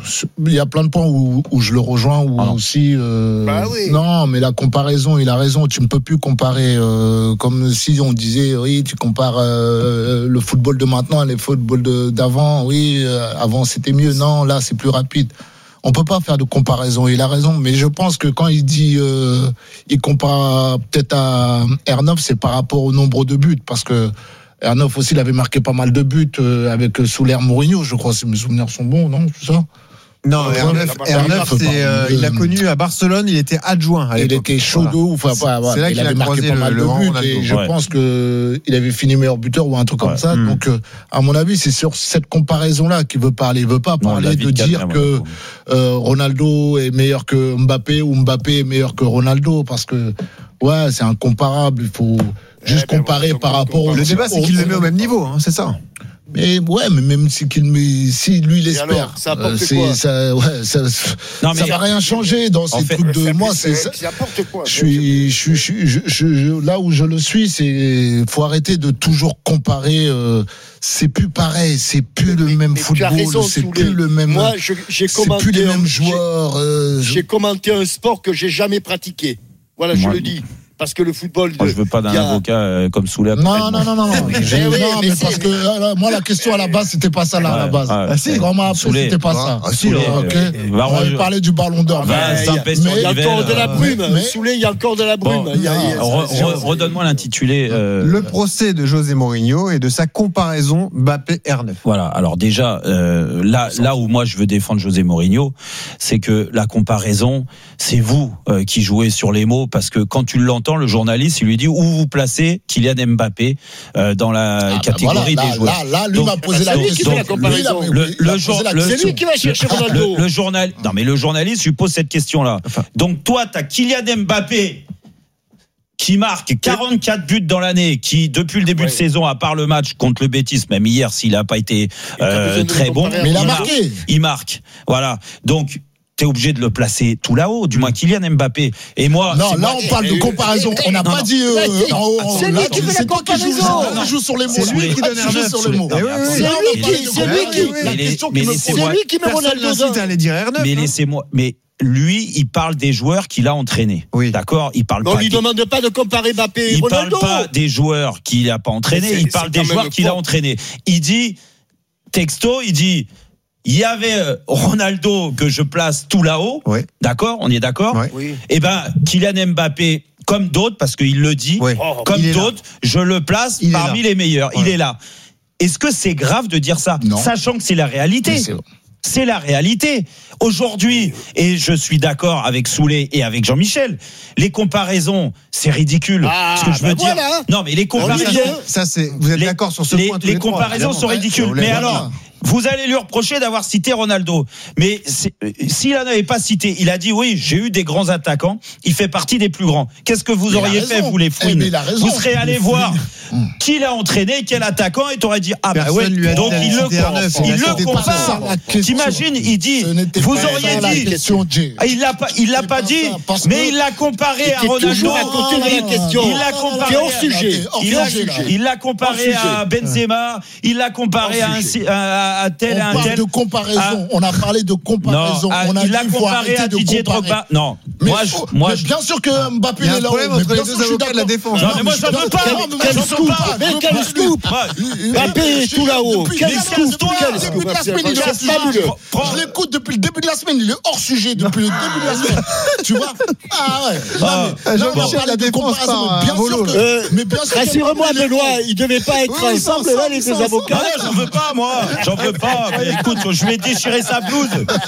il y a plein de points où, où je le rejoins, où ah aussi. Euh, bah oui. Non, mais la comparaison, il a raison. Tu ne peux plus comparer euh, comme si on disait, oui, tu compares euh, le football de maintenant, les footballs de, d'avant. Oui, euh, avant c'était mieux. Non, là c'est plus rapide. On peut pas faire de comparaison. Il a raison, mais je pense que quand il dit, euh, il compare peut-être à R neuf, c'est par rapport au nombre de buts, parce que R neuf aussi, il avait marqué pas mal de buts euh, avec sous l'ère Mourinho, je crois. Si mes souvenirs sont bons, non, c'est ça? Non, R neuf, R neuf c'est, euh, il l'a connu à Barcelone, il était adjoint. À il était chaud de ouf. Enfin, voilà. C'est là il qu'il avait a marqué pas mal le, de buts. le et je ouais. pense que il avait fini meilleur buteur ou un truc ouais. comme ça. Mmh. Donc, euh, à mon avis, c'est sur cette comparaison-là qu'il veut parler. Il veut pas parler non, de dire quatre, que euh, Ronaldo est meilleur que Mbappé ou Mbappé est meilleur que Ronaldo, parce que ouais, c'est incomparable. Il faut juste eh comparer ben, par rapport au. Le débat, c'est qu'il le met au même niveau, hein, c'est ça. Mais ouais, mais même si, qu'il, si lui l'espère, ça apporte euh, c'est, quoi ça, ouais, ça, non, ça va rien changer dans ces fait, trucs de moi. C'est, ça, ça apporte quoi je suis, je suis, je, je, je, là où je le suis, c'est faut arrêter de toujours comparer. Euh, c'est plus pareil, c'est plus mais, le même football, raison, c'est plus les... le même. Moi, je, j'ai commenté c'est plus les mêmes joueurs. J'ai, euh, j'ai commenté un sport que j'ai jamais pratiqué. Voilà, moi, je le dis. Parce que le football. Moi, je veux pas d'un a... avocat euh, comme Soulé. Non, non, non, non, non. J'ai... oui, non, mais, mais parce que euh, moi, la question à la base, c'était pas ça là, ouais, à la base. Ouais, ah, si, vraiment, après, c'était pas ça. Ah, si, ok. Euh, on avait parlé du Ballon d'Or. Il y a encore de la brume. Soulé, il y a encore de la brume. Redonne-moi l'intitulé. Le procès de José Mourinho et de sa comparaison Mbappé-R neuf. Voilà. Alors déjà, là, là où moi je veux défendre José Mourinho, c'est que la comparaison, c'est vous qui jouez sur les mots, parce que quand tu l'entends, le journaliste, il lui dit où vous placez Kylian Mbappé euh, dans la ah catégorie bah voilà, des là, joueurs. Là, là, lui donc, m'a posé la question. La comparaison. Le, le, le, jour, la, c'est lui qui va chercher Ronaldo. Le, le journal, non mais le journaliste lui pose cette question-là. Enfin. Donc toi, t'as Kylian Mbappé qui marque quarante-quatre buts dans l'année, qui depuis le début ouais. de saison, à part le match contre le Betis, même hier, s'il n'a pas été euh, très bon, mais il a marqué. Marque, il marque. Voilà. Donc t'es obligé de le placer tout là-haut, du moins Kylian Mbappé. Et moi, non, là on parle de comparaison. On n'a pas dit. Euh, c'est lui qui fait la comparaison. Il joue sur les mots. C'est lui qui donne R neuf sur les mots. C'est lui qui, c'est lui qui, c'est lui qui met Ronaldo. Allait dire R neuf. Mais laissez-moi. Mais lui, il parle des joueurs qu'il a entraînés. Oui. D'accord, il parle on pas. On lui demande pas de comparer Mbappé et il Ronaldo. Il parle pas des joueurs qu'il n'a pas entraînés. Il parle des joueurs qu'il a entraînés. Il dit texto, il dit. Il y avait Ronaldo que je place tout là-haut, oui. D'accord, on est d'accord. Oui. Et ben Kylian Mbappé, comme d'autres, parce qu'il le dit, oui. comme d'autres, je le place il parmi les meilleurs. Ouais. Il est là. Est-ce que c'est grave de dire ça, non. Sachant que c'est la réalité? C'est, c'est la réalité. Aujourd'hui, et je suis d'accord avec Soulé et avec Jean-Michel, les comparaisons, c'est ridicule. Ah, ce que je veux ben dire. Voilà. Non, mais les comparaisons. Ça, c'est. Vous êtes les, d'accord sur ce les, point? Les, les comparaisons sont ridicules. Mais alors. Vous allez lui reprocher d'avoir cité Ronaldo. Mais s'il n'en avait pas cité, il a dit oui, j'ai eu des grands attaquants, il fait partie des plus grands. Qu'est-ce que vous mais auriez fait, vous les fouines? eh, Vous serez allé voir Mmh. Qui l'a entraîné, quel attaquant, et t'aurais dit ah bah ouais, donc il le compare. Il le compare. T'imagines, il dit, vous auriez dit, il l'a pas, il l'a pas dit, mais il l'a comparé à Ronaldo. Il l'a comparé hors sujet. Il l'a comparé à Benzema. Il l'a comparé à un tel, un tel. On parle de comparaison. On a parlé de comparaison. On a il l'a comparé à Didier Drogba. Non. Moi, moi, bien sûr que Mbappé est là. Mais bien sûr, je suis d'accord de la défense. Non, mais moi, j'en veux pas. Quel scoop. Mais quel scoop. Mbappé est tout là-haut. Quel scoop. Depuis la semaine, il est hors sujet. Je l'écoute depuis le début de la semaine. Il est hors sujet depuis le début de la semaine. Tu vois? Ah ouais. Jean-Michel, la défense. Bien sûr que. Mais bien sûr. Rassure-moi, Benoît, ils devaient pas être ensemble là, les deux avocats. J'en veux pas, moi. J'en veux pas. Mais écoute, je vais déchirer sa blouse.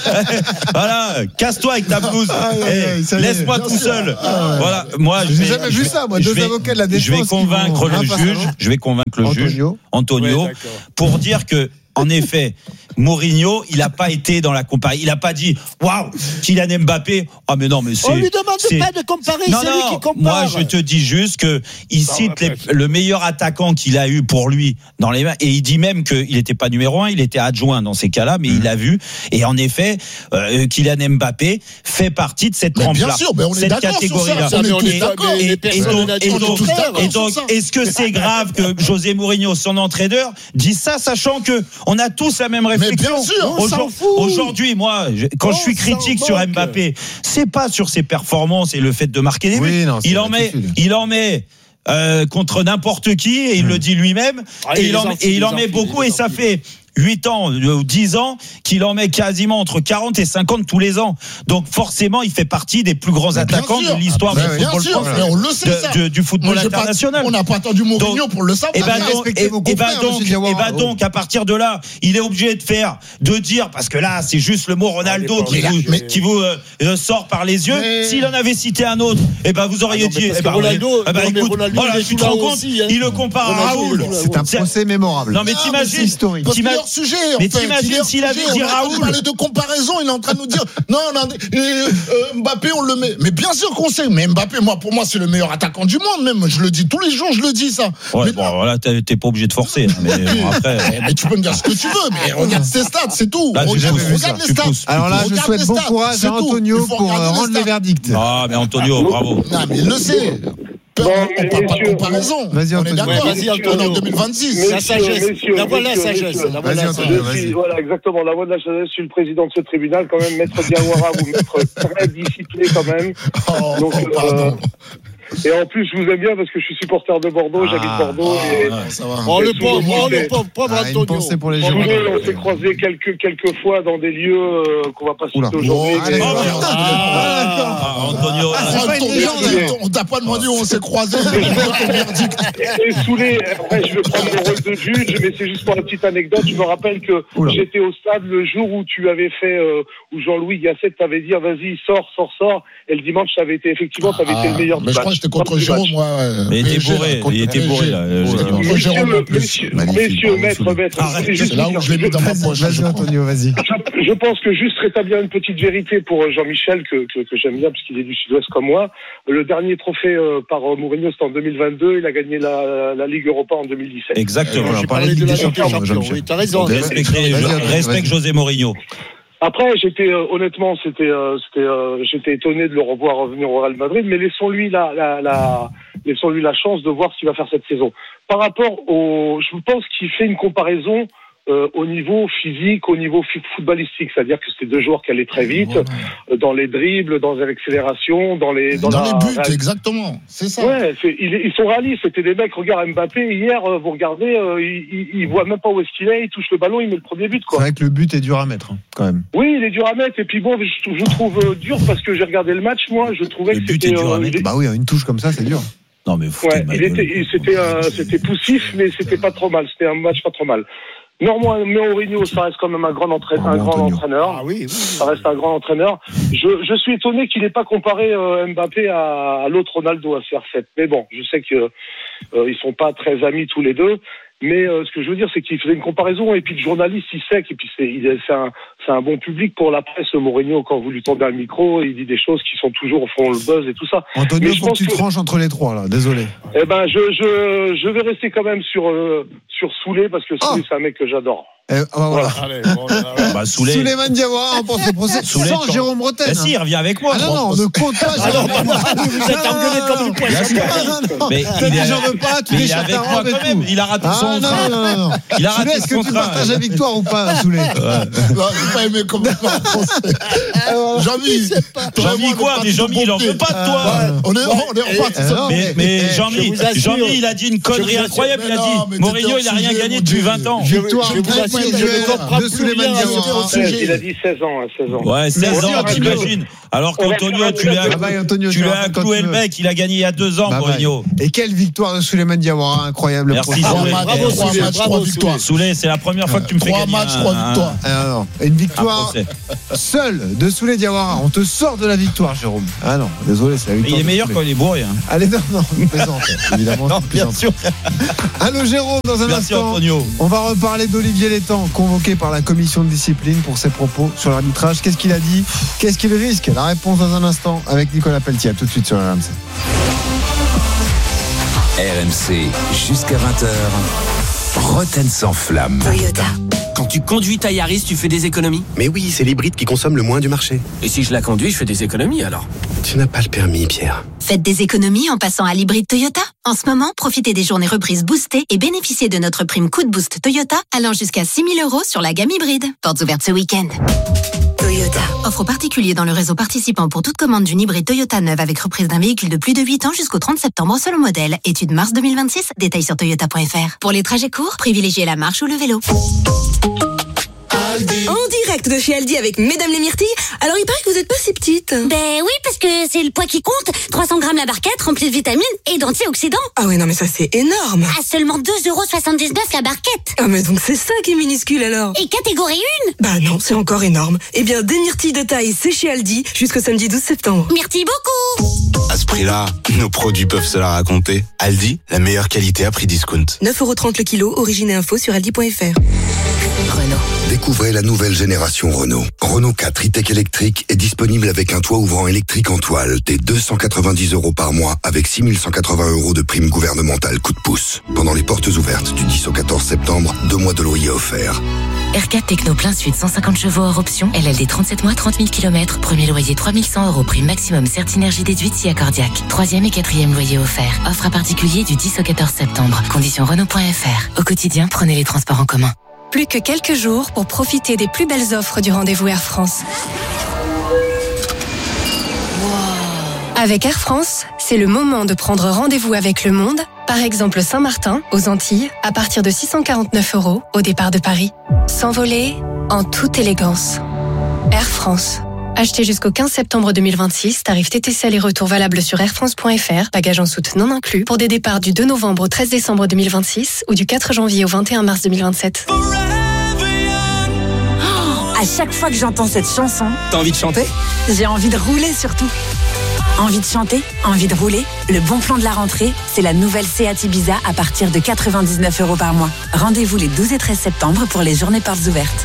Voilà. Casse-toi avec ta blouse. Laisse-moi tout seul. Voilà. Moi, j'ai jamais vu ça. Moi, deux avocats de la défense. Je vais convaincre le juge. Je vais convaincre le juge, Antonio, pour dire que, en effet, Mourinho, il n'a pas été dans la comparaison. Il n'a pas dit waouh, Kylian Mbappé. Ah, mais non, mais c'est. On lui demande c'est... pas de comparer, non, c'est non, lui qui compare. Moi, je te dis juste que il cite les, le meilleur attaquant qu'il a eu pour lui dans les mains. Et il dit même qu'il n'était pas numéro un, il était adjoint dans ces cas-là, mais mmh. il l'a vu. Et en effet, euh, Kylian Mbappé fait partie de cette trempe-là. Bien sûr, mais on est cette d'accord catégorie-là. sur ça. On est d'accord. Et, et, et donc, et donc, et donc est-ce que c'est grave que José Mourinho, son entraîneur, dise ça, sachant que on a tous la même réflexion? Mais bien sûr, on s'en fout. Aujourd'hui, moi, quand on je suis critique sur Mbappé, c'est pas sur ses performances et le fait de marquer des buts. Oui, non, il en met, il en met. Euh, contre n'importe qui, et il mmh. le dit lui-même, ah, et, il en, et il en met beaucoup, et ça fait huit ans ou dix ans qu'il en met quasiment entre quarante et cinquante tous les ans. Donc forcément, il fait partie des plus grands mais attaquants de l'histoire ah, du football sûr, mais on le sait, ça. De, de, du football Moi, international. Pas, on n'a pas attendu Mourinho donc, pour le savoir. Et ben donc, et, et ben donc, et ben donc, à partir de là, il est obligé de faire, de dire, parce que là, c'est juste le mot Ronaldo ah, qui, vous, mais, qui vous euh, sort par les yeux. Mais... S'il en avait cité un autre, et ben vous auriez ah, non, dit, eh ben, Ronaldo, eh ben, écoute, Ronaldo, voilà, tu te rends compte, il le compare à Raoul. C'est un procès mémorable. Non mais t'imagines, historique. Sujet. T'imagines s'il avait dit Raoul. On parlait de comparaison, il est en train de nous dire non, non euh, euh, Mbappé, on le met. Mais bien sûr qu'on sait. Mais Mbappé, moi, pour moi, c'est le meilleur attaquant du monde, même. Je le dis tous les jours, je le dis ça. Ouais, mais, bon, voilà, t'es, t'es pas obligé de forcer. Mais bon, après. Mais tu peux me dire ce que tu veux, mais regarde ses stats, c'est tout. Là, regarde pousse, regarde les stats. Alors là, je souhaite bon courage à Antonio pour rendre le verdict. Ah, mais Antonio, bravo. Non, mais il le sait. Bon, on ne parle pas de comparaison. Vas-y, on est d'accord. Ouais, vas-y, Antonio. En deux mille vingt-six. La sagesse. La voix de la sagesse. La voix de la sagesse. Voilà, exactement. La voix de la sagesse. Je suis le président de ce tribunal, quand même. Maître Diawara, vous m'êtes très discipliné, quand même. Oh, Donc, oh, pardon. Euh, et en plus, je vous aime bien parce que je suis supporter de Bordeaux, ah, j'habite Bordeaux. Ah, et, ouais, ça va. Oh, le pauvre, oh, le pauvre, pauvre ah, Antonio. Pour les gens. On s'est croisés quelques, quelques fois dans des lieux euh, qu'on va pas citer aujourd'hui. Oh, mais... oh, ah, ah, Antonio, on t'a pas demandé où on s'est croisés. Et saoulé, après, je vais prendre le rôle de juge, mais c'est juste pour la petite anecdote. Je me rappelle que Oula. j'étais au stade le jour où tu avais fait, euh, où Jean-Louis Gasset t'avait dit, vas-y, sors, sors, sors. Et le dimanche, ça avait été, effectivement, ça avait été le meilleur du match. Mais je crois que j'étais contre Jérôme, moi. Mais il était bourré, il était bourré, là. Messieurs, messieurs, maître, maître. C'est là où je l'ai mis dans ma poche. Vas-y, Antonio, vas-y. Je pense que juste rétablir une petite vérité pour Jean-Michel, que, que, que j'aime bien, puisqu'il est du Sud-Ouest comme moi. Le dernier trophée euh, par Mourinho, c'était en deux mille vingt-deux. Il a gagné la, la Ligue Europa en deux mille dix-sept. Exactement. On a parlé de la Ligue des Champions. Oui, t'as raison. Respecte José Mourinho. Après, j'étais euh, honnêtement, c'était, euh, c'était, euh, j'étais étonné de le revoir revenir au Real Madrid, mais laissons-lui la, la, la, laissons-lui la chance de voir ce qu'il va faire cette saison. Par rapport au, je pense qu'il fait une comparaison euh, au niveau physique, au niveau footballistique, c'est-à-dire que c'était deux joueurs qui allaient très vite, voilà. Dans les dribbles, dans les accélérations, dans les dans, dans la, les buts, la... exactement, c'est ça. Ouais, c'est, ils, ils sont réalistes. C'était des mecs. Regarde Mbappé hier, vous regardez, euh, il, il, il voit même pas où est-ce qu'il est, il touche le ballon, il met le premier but, quoi. C'est vrai que le but est dur à mettre, hein, quand même. Oui, il est dur à mettre. Et puis bon, je, je trouve euh, dur parce que j'ai regardé le match, moi, je trouvais le que but c'était. Est dur euh, à mettre. Il... Bah oui, une touche comme ça, c'est dur. Non mais ouais, il était, il, c'était, euh, c'était poussif, mais c'était pas trop mal. C'était un match pas trop mal. Néanmoins, Mourinho, ça reste quand même un grand entraîneur. Un grand entraîneur. Ah oui, oui, oui. Ça reste un grand entraîneur. Je, je suis étonné qu'il n'ait pas comparé euh, Mbappé à, à l'autre Ronaldo, à C R sept. Mais bon, je sais qu'ils euh, ils sont pas très amis tous les deux. Mais euh, ce que je veux dire, c'est qu'il faisait une comparaison, et puis le journaliste, il sait, et puis c'est, il est, c'est, un, c'est un bon public pour la presse, Mourinho, quand vous lui tendez un micro, il dit des choses qui sont toujours, font le buzz et tout ça. Antonio, il faut que tu te ranges entre les trois, là, désolé. Eh ben, je, je, je vais rester quand même sur, euh, sur Soulé, parce que Soulé, oh. c'est un mec que j'adore. Eh, ah bah voilà. Allez, bon, allez. Bah, Soulé. Souleymane Diawara remporte le procès Soulé, sans quand... Jérôme Rotten. Bah, si, il revient avec moi. Ah non, non, on ne compte pas. Ah non, non, non, vous êtes engueulé comme une poisson. Mais il est, j'en veux pas, tu mais il est avec moi quand même. Il a raté ah, son non, train. Non, non, non. Il a raté Soulé, est-ce que son tu train. partages la victoire ou pas, Soulé? Non, j'ai pas aimé comment tu parles français. Jean-Mi, Jean-Mi quoi? Mais Jean-Mi, il en veut pas de toi. On est, on est reparti. Mais, mais Jean-Mi, Jean-Mi, il a dit une connerie incroyable. Il a dit Mourinho, il a rien gagné depuis vingt ans. Victoire de Souleymane Diawara. Il a dit seize ans, seize ans. Ouais, seize ans, t'imagines. Alors qu'Antonio, tu l'as tu l'as cloué le mec, il a gagné il y a deux ans, Mourinho. Et quelle victoire de Souleymane Diawara, incroyable. Merci, bravo Soulé, trois victoires. Soulé, c'est la première fois que tu me fais gagner. Trois matchs, trois victoires. Ah non, une victoire seule de Soulé Diawara. On te sort de la victoire, Jérôme. Ah non, désolé, c'est la victoire. Il est meilleur quand il est bourré. Allez, non, non, je plaisante, évidemment. Non, bien sûr. Allô, Jérôme, dans un Merci, instant. Antonio. On va reparler d'Olivier Létang, convoqué par la commission de discipline pour ses propos sur l'arbitrage. Qu'est-ce qu'il a dit? Qu'est-ce qu'il risque? La réponse dans un instant avec Nicolas Pelletier. À tout de suite sur R M C. R M C, jusqu'à vingt heures, Rotten sans flamme. Toyota. Quand tu conduis ta Yaris, tu fais des économies? Mais oui, c'est l'hybride qui consomme le moins du marché. Et si je la conduis, je fais des économies alors? Tu n'as pas le permis, Pierre. Faites des économies en passant à l'hybride Toyota. En ce moment, profitez des journées reprises boostées et bénéficiez de notre prime coup de boost Toyota allant jusqu'à six mille euros sur la gamme hybride. Portes ouvertes ce week-end. Toyota. Offre particulier dans le réseau participant pour toute commande d'une hybride Toyota neuve avec reprise d'un véhicule de plus de huit ans jusqu'au trente septembre selon modèle. Étude mars deux mille vingt-six. Détails sur toyota point f r. Pour les trajets courts, privilégiez la marche ou le vélo. En direct de chez Aldi avec Mesdames les Myrtilles. Alors il paraît que vous êtes pas si petite. Ben oui, parce que c'est le poids qui compte. trois cents grammes la barquette, remplie de vitamines et d'antioxydants. Ah ouais, non mais ça c'est énorme. À seulement deux euros soixante-dix-neuf la barquette. Ah mais donc c'est ça qui est minuscule alors. Et catégorie un. Bah non, c'est encore énorme. Eh bien, des myrtilles de taille, c'est chez Aldi jusqu'au samedi douze septembre. Merci beaucoup. À ce prix-là, nos produits peuvent se la raconter. Aldi, la meilleure qualité à prix discount. neuf euros trente le kilo, origine et info sur aldi point f r. Renault. Découvrez la nouvelle génération Renault. Renault quatre e-tech électrique est disponible avec un toit ouvrant électrique en toile dès deux cent quatre-vingt-dix euros par mois avec six mille cent quatre-vingts euros de prime gouvernementale coup de pouce. Pendant les portes ouvertes du dix au quatorze septembre, deux mois de loyer offerts. R quatre Techno plein sud, cent cinquante chevaux hors option, L L D trente-sept mois, trente mille kilomètres, premier loyer trois mille cent euros, prime maximum Certinergie déduite si accordiaque. Troisième et quatrième loyer offert. Offre à particulier du dix au quatorze septembre. Conditions Renault point f r. Au quotidien, prenez les transports en commun. Plus que quelques jours pour profiter des plus belles offres du rendez-vous Air France. Avec Air France, c'est le moment de prendre rendez-vous avec le monde. Par exemple, Saint-Martin, aux Antilles, à partir de six cent quarante-neuf euros au départ de Paris. S'envoler en toute élégance. Air France. Achetez jusqu'au quinze septembre deux mille vingt-six, tarif T T C aller-retour valable sur air france point f r, bagages en soute non inclus, pour des départs du deux novembre au treize décembre deux mille vingt-six ou du quatre janvier au vingt et un mars deux mille vingt-sept. Oh, à chaque fois que j'entends cette chanson, t'as envie de chanter? J'ai envie de rouler surtout. Envie de chanter, envie de rouler. Le bon plan de la rentrée, c'est la nouvelle Seat Ibiza à partir de quatre-vingt-dix-neuf euros par mois. Rendez-vous les douze et treize septembre pour les journées portes ouvertes.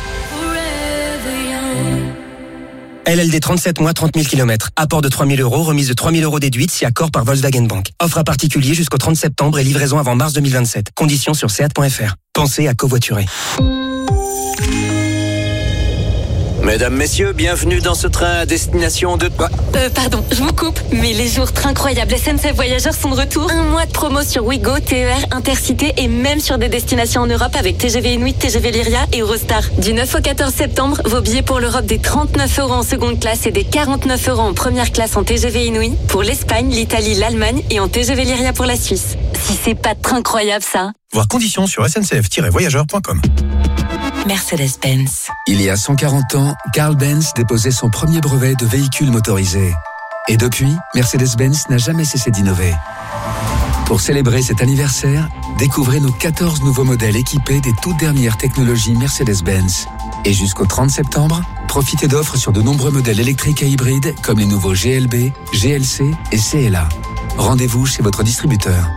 L L D trente-sept mois, trente mille kilomètres. Apport de trois mille euros, remise de trois mille euros déduite si accord par Volkswagen Bank. Offre à particulier jusqu'au trente septembre et livraison avant mars deux mille vingt-sept. Conditions sur seat point f r. Pensez à covoiturer. Mesdames, Messieurs, bienvenue dans ce train à destination de... Euh, pardon, je vous coupe, mais les jours incroyables S N C F Voyageurs sont de retour. Un mois de promo sur Ouigo, T E R, Intercité et même sur des destinations en Europe avec T G V Inuit, T G V Lyria et Eurostar. Du neuf au quatorze septembre, vos billets pour l'Europe des trente-neuf euros en seconde classe et des quarante-neuf euros en première classe en T G V Inuit. Pour l'Espagne, l'Italie, l'Allemagne et en T G V Lyria pour la Suisse. Si c'est pas incroyable ça. Voir conditions sur s n c f tiret voyageurs point com. Mercedes-Benz. Il y a cent quarante ans, Carl Benz déposait son premier brevet de véhicule motorisé. Et depuis, Mercedes-Benz n'a jamais cessé d'innover. Pour célébrer cet anniversaire, découvrez nos quatorze nouveaux modèles équipés des toutes dernières technologies Mercedes-Benz. Et jusqu'au trente septembre, profitez d'offres sur de nombreux modèles électriques et hybrides comme les nouveaux G L B, G L C et C L A. Rendez-vous chez votre distributeur.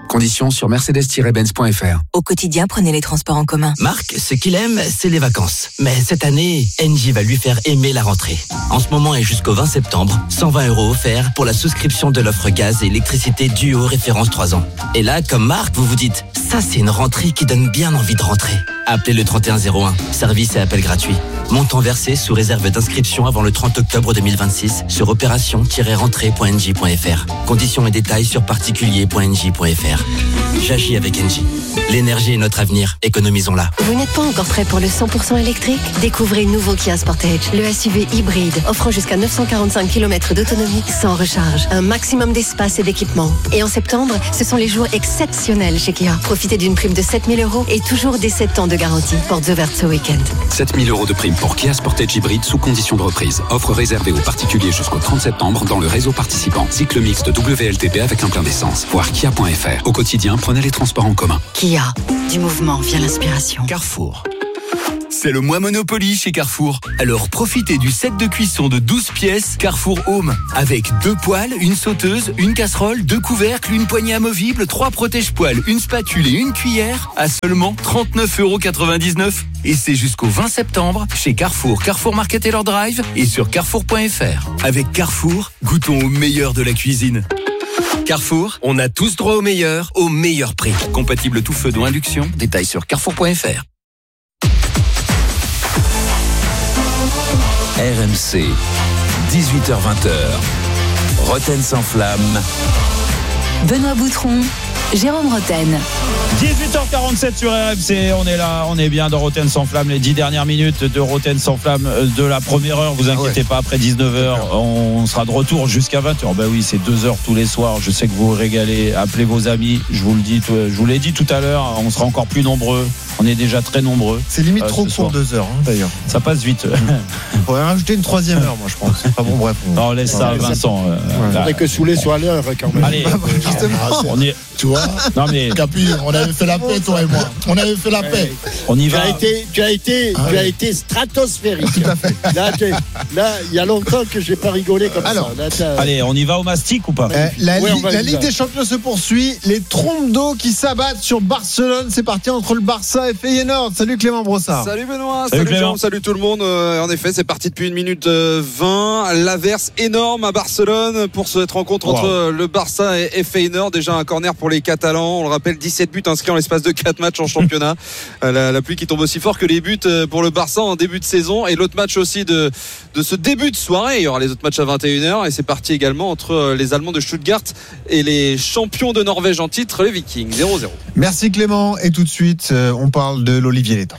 Conditions sur mercedes tiret benz point f r. Au quotidien, prenez les transports en commun. Marc, ce qu'il aime, c'est les vacances. Mais cette année, Engie va lui faire aimer la rentrée. En ce moment et jusqu'au vingt septembre, cent vingt euros offerts pour la souscription de l'offre gaz et électricité Duo référence trois ans. Et là, comme Marc, vous vous dites, ça c'est une rentrée qui donne bien envie de rentrer. Appelez le trente et un zéro un, service et appel gratuit. Montant versé sous réserve d'inscription avant le trente octobre deux mille vingt-six sur opération tiret rentrée point engie point f r. Conditions et détails sur particulier point engie point f r. J'agis avec Engie. L'énergie est notre avenir, économisons-la. Vous n'êtes pas encore prêt pour le cent pour cent électrique ? Découvrez le nouveau Kia Sportage, le S U V hybride, offrant jusqu'à neuf cent quarante-cinq kilomètres d'autonomie sans recharge. Un maximum d'espace et d'équipement. Et en septembre, ce sont les jours exceptionnels chez Kia. Profitez d'une prime de sept mille euros et toujours des sept ans de garantie. Portes ouvertes ce week-end. sept mille euros de prime pour Kia Sportage hybride sous condition de reprise. Offre réservée aux particuliers jusqu'au trente septembre dans le réseau participant. Cycle mixte W L T P avec un plein d'essence. Voir kia point f r. Au quotidien, prenez les transports en commun. Kia, du mouvement vient l'inspiration. Carrefour. C'est le mois Monopoly chez Carrefour. Alors profitez du set de cuisson de douze pièces Carrefour Home. Avec deux poêles, une sauteuse, une casserole, deux couvercles, une poignée amovible, trois protège-poêles, une spatule et une cuillère à seulement trente-neuf euros quatre-vingt-dix-neuf. Et c'est jusqu'au vingt septembre chez Carrefour, Carrefour Market et leur drive et sur carrefour point f r. Avec Carrefour, goûtons au meilleur de la cuisine. Carrefour, on a tous droit au meilleur, au meilleur prix. Compatible tout feu d'eau induction, détails sur carrefour point f r. R M C, dix-huit heures vingt. Roten sans flamme. Benoît Boutron, Jérôme Roten. dix-huit heures quarante-sept sur R M C, on est là, on est bien dans Roten sans flamme, les dix dernières minutes de Roten sans flamme de la première heure, vous inquiétez ah ouais. pas, après dix-neuf heures, on sera de retour jusqu'à vingt heures. Ben oui, c'est deux heures tous les soirs, je sais que vous vous régalez, appelez vos amis, je vous le dis, je vous l'ai dit tout à l'heure, on sera encore plus nombreux, on est déjà très nombreux. C'est limite euh, trop court, deux heures hein, d'ailleurs. Ça passe vite. On pourrait rajouter une troisième heure, moi je pense. Enfin bon, bref. On... Non, laisse ça, Vincent. Il euh, faudrait que Soulet soit à l'heure quand même. Allez, justement. On est... Tu vois, non mais Capi, on avait fait la paix, toi et moi. On avait fait la paix. On y tu va. As été, tu as été, ah, tu oui. as été stratosphérique. Tout à fait. Là, là, il y a longtemps que j'ai pas rigolé comme Alors, ça. Là, allez, on y va au mastic ou pas euh, La, ouais, li- la Ligue des Champions se poursuit. Les trompes d'eau qui s'abattent sur Barcelone. C'est parti entre le Barça et Feyenoord. Salut Clément Brossard. Salut Benoît. Salut, salut Jean. Salut tout le monde. Euh, en effet, c'est parti depuis une minute vingt. L'averse énorme à Barcelone pour cette rencontre wow. entre le Barça et, et Feyenoord. Déjà un corner pour les Catalans. On le rappelle, dix-sept buts inscrits en l'espace de quatre matchs en championnat. la, la pluie qui tombe aussi fort que les buts pour le Barça en début de saison. Et l'autre match aussi de, de ce début de soirée. Il y aura les autres matchs à vingt et une heures. Et c'est parti également entre les Allemands de Stuttgart et les champions de Norvège en titre, les Vikings. zéro zéro. Merci Clément. Et tout de suite, on parle de l'Olivier Létang.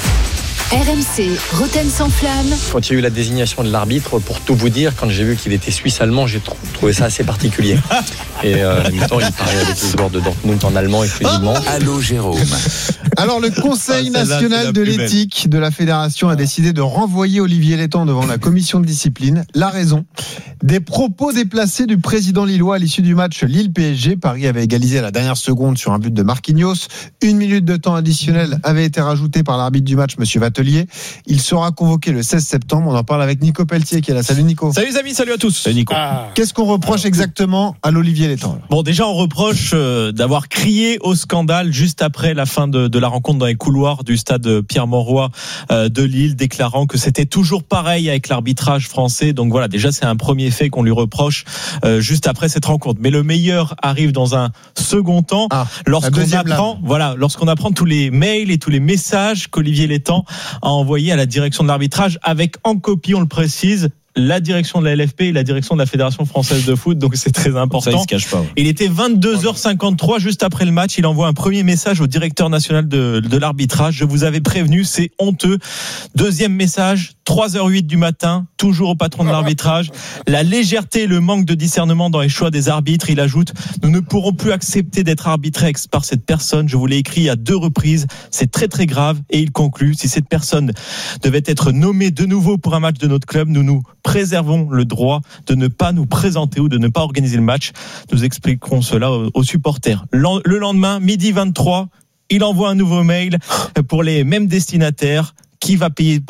R M C, Roten sans flamme. Quand il y a eu la désignation de l'arbitre, pour tout vous dire, quand j'ai vu qu'il était suisse-allemand, j'ai trouvé ça assez particulier. Et euh, en même temps, il parlait avec les joueurs de Dortmund en allemand exclusivement. Allô Jérôme. Alors le Conseil ah, national de l'éthique de la fédération a décidé de renvoyer Olivier Létang devant la commission de discipline. La raison, des propos déplacés du président lillois à l'issue du match Lille-P S G. Paris avait égalisé à la dernière seconde sur un but de Marquinhos. Une minute de temps additionnel avait été rajoutée par l'arbitre du match, Monsieur Vatelier. Il sera convoqué le seize septembre. On en parle avec Nico Pelletier qui est là. Salut Nico. Salut les amis, salut à tous. Salut Nico. Ah. Qu'est-ce qu'on reproche exactement à l'Olivier Létang ? Bon, déjà on reproche euh, d'avoir crié au scandale juste après la fin de, de la rencontre dans les couloirs du stade Pierre-Mauroy euh, de Lille, déclarant que c'était toujours pareil avec l'arbitrage français. Donc voilà, déjà c'est un premier fait qu'on lui reproche euh, juste après cette rencontre. Mais le meilleur arrive dans un second temps, ah, lorsqu'on apprend, lame. voilà, lorsqu'on apprend tous les mails et tous les messages qu'Olivier Létang a envoyé à la direction de l'arbitrage, avec en copie, on le précise, la direction de la L F P et la direction de la Fédération française de foot, donc c'est très important. Ça, il se cache pas. Ouais. Il était vingt-deux heures cinquante-trois, juste après le match, il envoie un premier message au directeur national de, de l'arbitrage. Je vous avais prévenu, c'est honteux. Deuxième message, trois heures huit du matin, toujours au patron de l'arbitrage. La légèreté et le manque de discernement dans les choix des arbitres. Il ajoute, nous ne pourrons plus accepter d'être arbitrés par cette personne. Je vous l'ai écrit à deux reprises. C'est très très grave. Et il conclut, si cette personne devait être nommée de nouveau pour un match de notre club, nous nous préservons le droit de ne pas nous présenter ou de ne pas organiser le match. Nous expliquerons cela aux supporters. Le lendemain, midi vingt-trois, il envoie un nouveau mail pour les mêmes destinataires. Qui va payer pour cela ?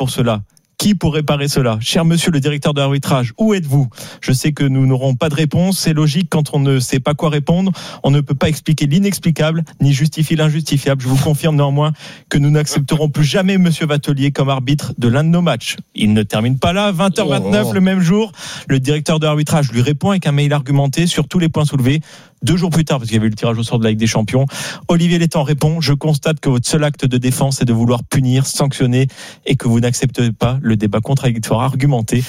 Qui pour réparer cela? Cher monsieur le directeur de l'arbitrage, où êtes-vous? Je sais que nous n'aurons pas de réponse. C'est logique, quand on ne sait pas quoi répondre, on ne peut pas expliquer l'inexplicable ni justifier l'injustifiable. Je vous confirme néanmoins que nous n'accepterons plus jamais monsieur Vatelier comme arbitre de l'un de nos matchs. Il ne termine pas là. vingt heures vingt-neuf oh, oh. Le même jour, le directeur de l'arbitrage lui répond avec un mail argumenté sur tous les points soulevés. Deux jours plus tard, parce qu'il y avait eu le tirage au sort de la Ligue des Champions, Olivier Létang répond: je constate que votre seul acte de défense est de vouloir punir, sanctionner, et que vous n'acceptez pas le débat contradictoire argumenté.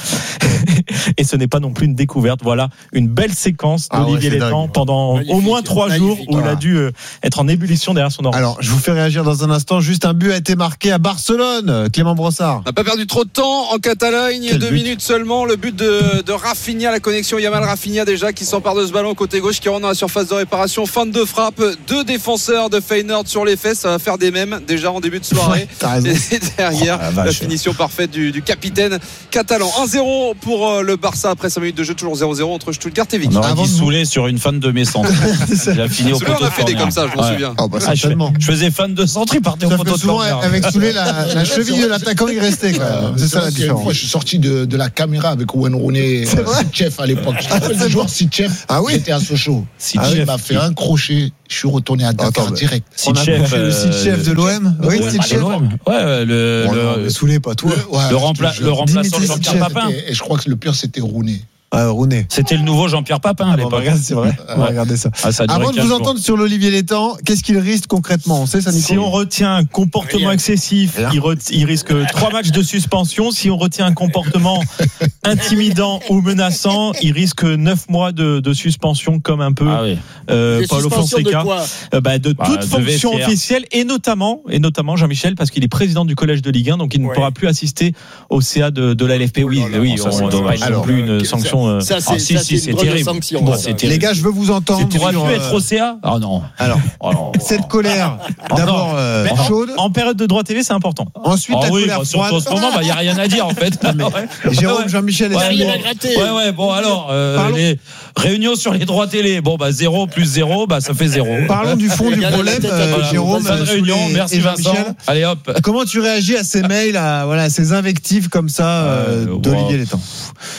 Et ce n'est pas non plus une découverte. Voilà une belle séquence d'Olivier ah ouais, Létang pendant magnifique, au moins trois jours où voilà. il a dû euh, être en ébullition derrière son orange. Alors, je vous fais réagir dans un instant. Juste un but a été marqué à Barcelone. Clément Brossard. On n'a pas perdu trop de temps en Catalogne. Quel deux but minutes seulement. Le but de, de Rafinha, la connexion Yamal Rafinha déjà qui s'empare de ce ballon côté gauche, qui rentre dans la surface de réparation. Fin de deux frappes. Deux défenseurs de Feyenoord sur les fesses. Ça va faire des mèmes déjà en début de soirée. Et derrière, oh, la, la finition parfaite du, du capitaine catalan. un zéro pour le Barça après cinq minutes de jeu. Toujours zéro zéro entre Stuttgart et Vic. On aurait dit Soulé sur une fan de mes centres. Il a fini au poteau de corner. On a fait des comme ça, je m'en ouais. souviens. Oh, bah, ah, je, fais, je faisais fan de centre, il partait au poteau de corner. Avec Soulé, la, la cheville de l'attaquant, il restait. Quoi. C'est ça la différence. Moi, je suis sorti de, de la caméra avec Owen Rooney, Sitchef à l'époque. Je me rappelle le joueur Sitchef. Ah oui. J'étais à Sochaux. Sitchef m'a fait un crochet. Je suis retourné à Dakar Attends, direct. Sitchef, le Sitchef de l'O M. Oui, Sitchef. Ouais, le Soulé, pas toi. Le remplaçant de Jean-Pierre Papin. Et je crois que le pire, c'était Rooney. Ah, Rooney. C'était le nouveau Jean-Pierre Papin à l'époque. Regarde, c'est vrai. On va regarder ça. Ah, ça Avant de vous entendre sur l'Olivier Létang, qu'est-ce qu'il risque concrètement? On sait ça, Nico? Si on retient un comportement Rien. excessif, il, re- il risque trois matchs de suspension. Si on retient un comportement intimidant ou menaçant, il risque neuf mois de, de suspension, comme un peu ah oui. euh, Paulo Fonseca. De, euh, bah, de bah, toute de fonction V C R. Officielle, et notamment, et notamment Jean-Michel, parce qu'il est président du collège de Ligue un, donc il ne ouais. pourra plus assister au C A de, de la L F P. Oui, oh là, oui, on ne doit pas non plus une sanction. Ça, c'est, ah, si, ça, si, c'est, c'est terrible. Sanction, bon, c'est terrible. Les gars, je veux vous entendre. Tu pourras plus être au C A? Ah non. Alors, oh non. Cette colère, d'abord euh, chaude. En, en période de droit T V, c'est important. Ensuite, oh la oui, colère bah, froide. En ce moment, il bah, n'y a rien à dire en fait. Ouais. Jérôme, Jean-Michel, ouais, ouais, ouais, ouais, bon alors, euh, les réunions sur les droits télé. Bon bah zéro plus zéro, bah ça fait zéro. Parlons du fond du problème, euh, Jérôme. Fin de réunion, merci Vincent. Allez hop. Comment tu réagis à ces mails, à voilà, ces invectives comme ça euh, euh, d'Olivier wow. Létang?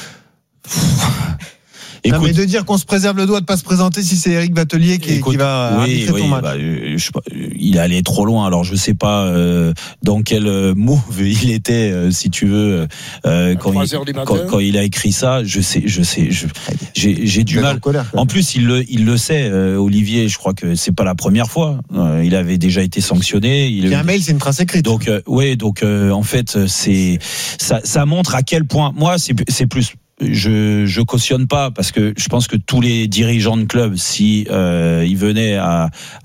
Écoute, non, mais de dire qu'on se préserve le droit de pas se présenter si c'est Eric Vatelier qui, écoute, qui va oui, arbitrer oui, ton match. Bah, je sais pas, il est allé trop loin. Alors je sais pas euh, dans quel move il était, euh, si tu veux, euh, quand, il, quand, quand il a écrit ça. Je sais, je sais, je, j'ai, j'ai du mal. En, colère, en plus, il le, il le sait, euh, Olivier. Je crois que c'est pas la première fois. Euh, il avait déjà été sanctionné. Il, il y a un mail, c'est une trace écrite. Donc, euh, ouais, donc euh, en fait, c'est ça, ça montre à quel point. Moi, c'est, c'est plus. Je je cautionne pas parce que je pense que tous les dirigeants de club, si euh, ils venaient à,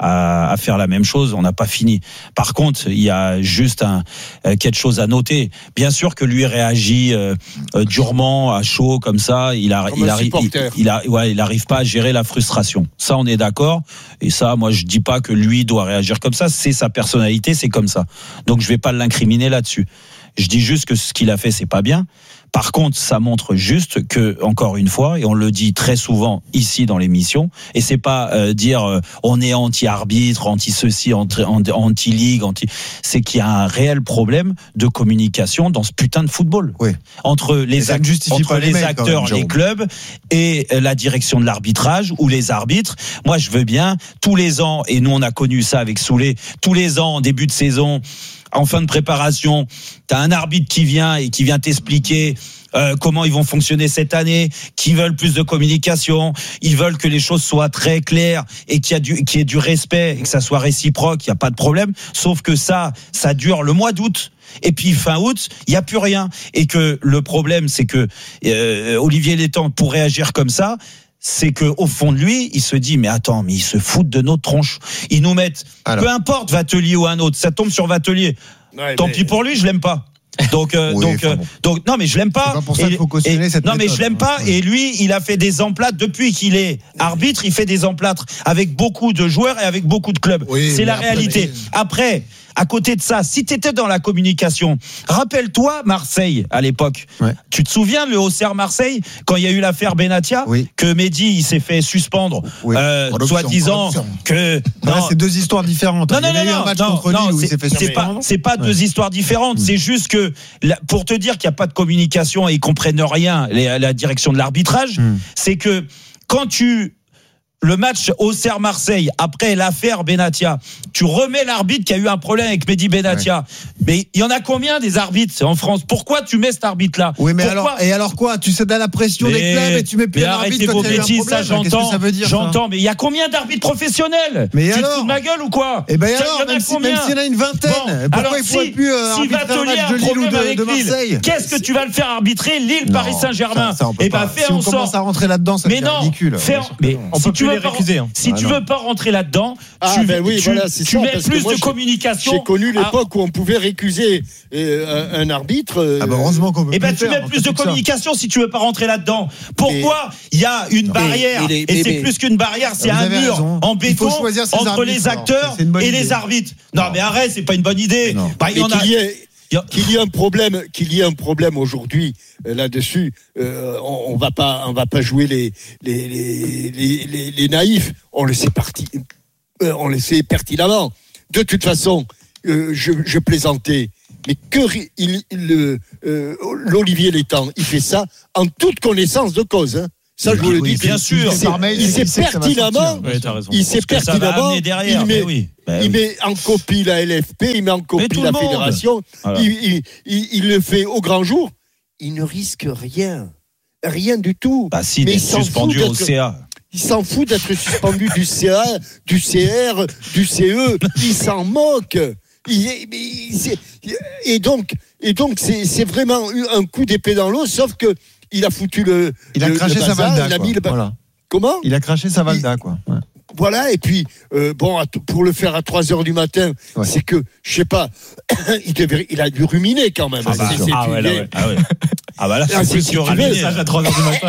à à faire la même chose, on n'a pas fini. Par contre, il y a juste un quelque chose à noter. Bien sûr que lui réagit euh, euh, durement, à chaud comme ça. Il a il arrive il, il a ouais il arrive pas à gérer la frustration. Ça, on est d'accord. Et ça, moi, je dis pas que lui doit réagir comme ça. C'est sa personnalité, c'est comme ça. Donc, je vais pas l'incriminer là-dessus. Je dis juste que ce qu'il a fait, c'est pas bien. Par contre, ça montre juste que, encore une fois, et on le dit très souvent ici dans l'émission, et c'est pas euh, dire euh, on est anti-arbitre, anti-ceci, anti- anti-ligue, anti... c'est qu'il y a un réel problème de communication dans ce putain de football. Oui. Entre les, act- entre les, les acteurs, même, les clubs et la direction de l'arbitrage ou les arbitres. Moi, je veux bien, tous les ans, et nous on a connu ça avec Soulé, tous les ans, en début de saison, en fin de préparation, t'as un arbitre qui vient et qui vient t'expliquer euh, comment ils vont fonctionner cette année, qui veulent plus de communication, ils veulent que les choses soient très claires et qu'il y a du, qu'il y ait du respect et que ça soit réciproque, il y a pas de problème. Sauf que ça, ça dure le mois d'août. Et puis fin août, il y a plus rien. Et que le problème, c'est que euh, Olivier Létang, pour réagir comme ça, c'est que au fond de lui, il se dit mais attends, mais ils se foutent de notre tronche. Ils nous mettent, alors, peu importe Vatelier ou un autre, ça tombe sur Vatelier. Ouais, Tant mais... pis pour lui, je l'aime pas. Donc euh, oui, donc euh, bon. donc non mais je l'aime pas. C'est pas pour ça qu'il faut cautionner et, cette non méthode, mais je l'aime pas. Et lui, il a fait des emplâtres depuis qu'il est arbitre. Il fait des emplâtres avec beaucoup de joueurs et avec beaucoup de clubs. Oui, c'est la réalité. Mais... Après. à côté de ça, si t'étais dans la communication, rappelle-toi Marseille à l'époque. Ouais. Tu te souviens le Auxerre Marseille quand il y a eu l'affaire Benatia, oui. que Mehdi il s'est fait suspendre, oui. euh, soi-disant que. Non, non, c'est deux histoires différentes. Non, non, il y a non, eu non, un match non, contre non, Lille où c'est, il s'est fait c'est suspendre. pas, c'est pas ouais. deux histoires différentes. Mmh. C'est juste que pour te dire qu'il n'y a pas de communication et ils comprennent rien, les, la direction de l'arbitrage, mmh. c'est que quand tu le match Auxerre-Marseille, après l'affaire Benatia, tu remets l'arbitre qui a eu un problème avec Mehdi Benatia. Ouais. Mais il y en a combien des arbitres en France ? Pourquoi tu mets cet arbitre-là ? Oui, mais Pourquoi alors, et alors quoi ? Tu cèdes à la pression mais, des clubs et tu mets plus un arbitre quand il y a eu un problème. Ça, j'entends, Qu'est-ce que ça veut dire, j'entends, ça ? mais il y a combien d'arbitres professionnels ? Mais tu alors ? te fous de ma gueule ou quoi ? Eh ben alors, même s'il si, y en a une vingtaine, bon, pourquoi alors il faut si, plus euh, si arbitrer un match de Lille ou de, de Marseille ? Qu'est-ce que tu vas le faire arbitrer Lille, Paris Saint-Germain ? Eh ben, fais en sorte. Si on commence à rentrer là-dedans, ça devient ridicule. Mais on peut plus les récuser. Si tu veux pas rentrer là-dedans, ah, tu, ben oui, tu, voilà, c'est tu ça, mets plus moi, de communication. J'ai connu l'époque à... où on pouvait récuser euh, un, un arbitre. Euh... Ah ben heureusement qu'on peut. Et ben tu mets plus de communication ça. Si tu veux pas rentrer là-dedans. Pourquoi il y a une barrière et, et, et, et c'est mais, plus qu'une barrière, c'est un mur raison. En béton entre arbitres, les acteurs et les arbitres. Non, non mais arrête, c'est pas une bonne idée. Bah, il y en a. Qu'il y ait un problème, qu'il y ait un problème aujourd'hui euh, là-dessus, euh, on, on va pas, on va pas jouer les les les les, les, les naïfs. On le sait parti, euh, on le sait pertinemment. De toute façon, euh, je, je plaisantais, mais que il, il euh, l'Olivier Létang, il fait ça en toute connaissance de cause. Hein. Ça, je vous le dis. Bien sûr. Il sait pertinemment. Il sait pertinemment. Il met, oui. ben il oui. met en copie la L F P, il met en copie la fédération. Voilà. Il, il, il, il le fait au grand jour. Il ne risque rien. Rien du tout. Bah si, il est suspendu au C A. Il s'en fout d'être suspendu du C A, du C R, du C E. Il s'en moque. Il est, il, et donc, et donc c'est, c'est vraiment un coup d'épée dans l'eau, sauf que il a foutu le. Il a le, craché le bazar, sa Valda. Il a mis le ba... voilà. Comment ? Il a craché sa Valda, il... quoi. Ouais. Voilà, et puis, euh, bon, pour le faire à trois heures du matin, ouais. c'est que, je sais pas, il, devait, il a dû ruminer quand même. Ah, bah, c'est, c'est ah, ouais, là, ouais. ah ouais, ah bah là, c'est, ah, c'est plus que ruminer. Ça, à trois heures du matin.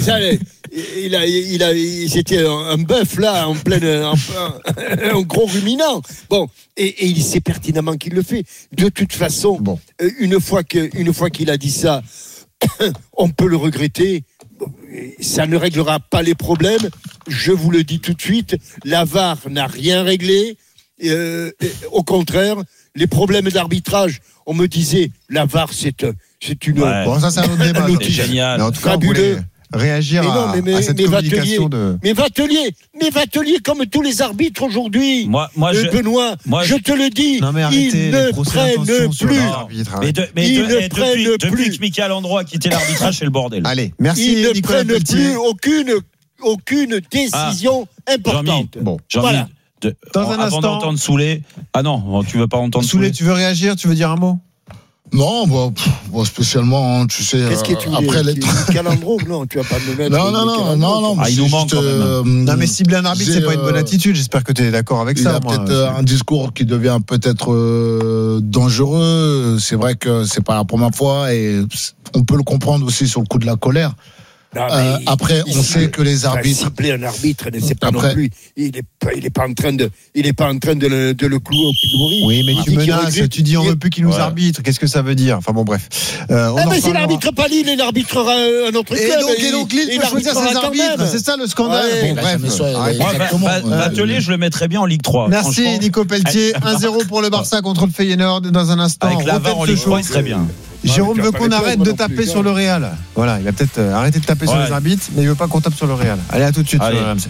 il a, il a, il, c'était un, un bœuf, là, en plein, un, un, un gros ruminant. Bon, et, et il sait pertinemment qu'il le fait. De toute façon, bon. une fois que, une fois qu'il a dit ça, on peut le regretter. Ça ne réglera pas les problèmes. Je vous le dis tout de suite, la V A R n'a rien réglé. Euh, au contraire, les problèmes d'arbitrage, on me disait, la V A R, c'est, c'est une... Ouais. Bon, ça, c'est un autre débat. C'est génial. Mais en tout cas, fabuleux. Réagir mais non, mais, mais, à cette mais communication de... Mais Vatelier, mais Vatelier, comme tous les arbitres aujourd'hui, moi, moi, euh, je, Benoît, moi, je te le dis, non, mais arrêtez, ils ne prennent plus. Mais, de, mais, ils de, ne depuis, prennent depuis plus. que Michael Andro a quitté l'arbitrage, c'est le bordel. Allez, merci. Ils ne Nicolas prennent Pelletier. plus aucune, aucune décision ah, importante. Bon, voilà. De, Dans un avant instant. d'entendre Soulé, ah non, tu veux pas entendre Soulé. Soulé, tu veux réagir, tu veux dire un mot? Non, bon, pff, bon spécialement, tu sais. Qu'est-ce que tu veux après les Calandro, non, tu vas pas me mettre. Non, non, non, non, non. Ah, il nous manque quand même. Euh, non, mais cibler un arbitre, c'est pas une bonne attitude. J'espère que tu es d'accord avec il ça. Il y a moi, peut-être euh, un discours qui devient peut-être euh, dangereux. C'est vrai que c'est pas la première fois et on peut le comprendre aussi sur le coup de la colère. Non, euh, après, il, on il, sait que les arbitres. Cibler un arbitre, c'est pas après, non plus. Il est pas, il est pas en train de, il est pas en train de le, de le clouer au pilori. Oui, mais il tu menaces, tu dis on veut plus qu'il nous ouais. arbitre. Qu'est-ce que ça veut dire? Enfin bon, bref. Euh, on ah, mais c'est l'arbitre pas Lille, il arbitrera un autre club. Et donc, et donc Lille peut choisir ses arbitres. C'est ça le scandale. Ouais, bon, bah, bref. Vatelier, je le mettrais bien en Ligue trois. Merci Nico Pelletier. un zéro pour le Barça contre le Feyenoord dans un instant. Avec la V A R en Ligue trois, il serait bien. Jérôme veut qu'on arrête de taper sur le Real. Voilà, il va peut-être arrêter de taper sur les arbitres, mais il veut pas qu'on tape sur le Real. Allez, à tout de suite sur R M C.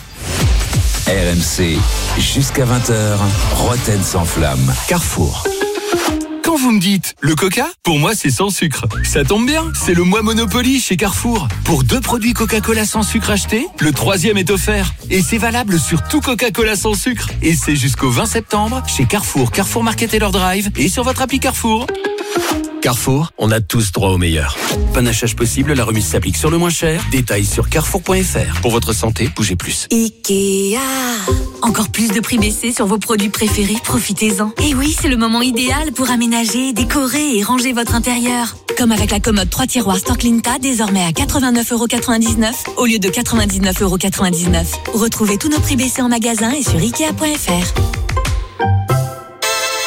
R M C, jusqu'à vingt heures, Roten sans flamme. Carrefour. Quand vous me dites le Coca, pour moi c'est sans sucre. Ça tombe bien, c'est le mois Monopoly chez Carrefour. Pour deux produits Coca-Cola sans sucre achetés, le troisième est offert. Et c'est valable sur tout Coca-Cola sans sucre. Et c'est jusqu'au vingt septembre chez Carrefour, Carrefour Market et leur drive et sur votre appli Carrefour. Carrefour, on a tous droit au meilleur. Panachage possible, la remise s'applique sur le moins cher. Détails sur carrefour point f r. Pour votre santé, bougez plus. Ikea. Encore plus de prix baissés sur vos produits préférés, profitez-en. Et oui, c'est le moment idéal pour aménager, décorer et ranger votre intérieur. Comme avec la commode trois tiroirs Storklinta, désormais à quatre-vingt-neuf euros quatre-vingt-dix-neuf au lieu de quatre-vingt-dix-neuf euros quatre-vingt-dix-neuf. Retrouvez tous nos prix baissés en magasin et sur ikea point f r.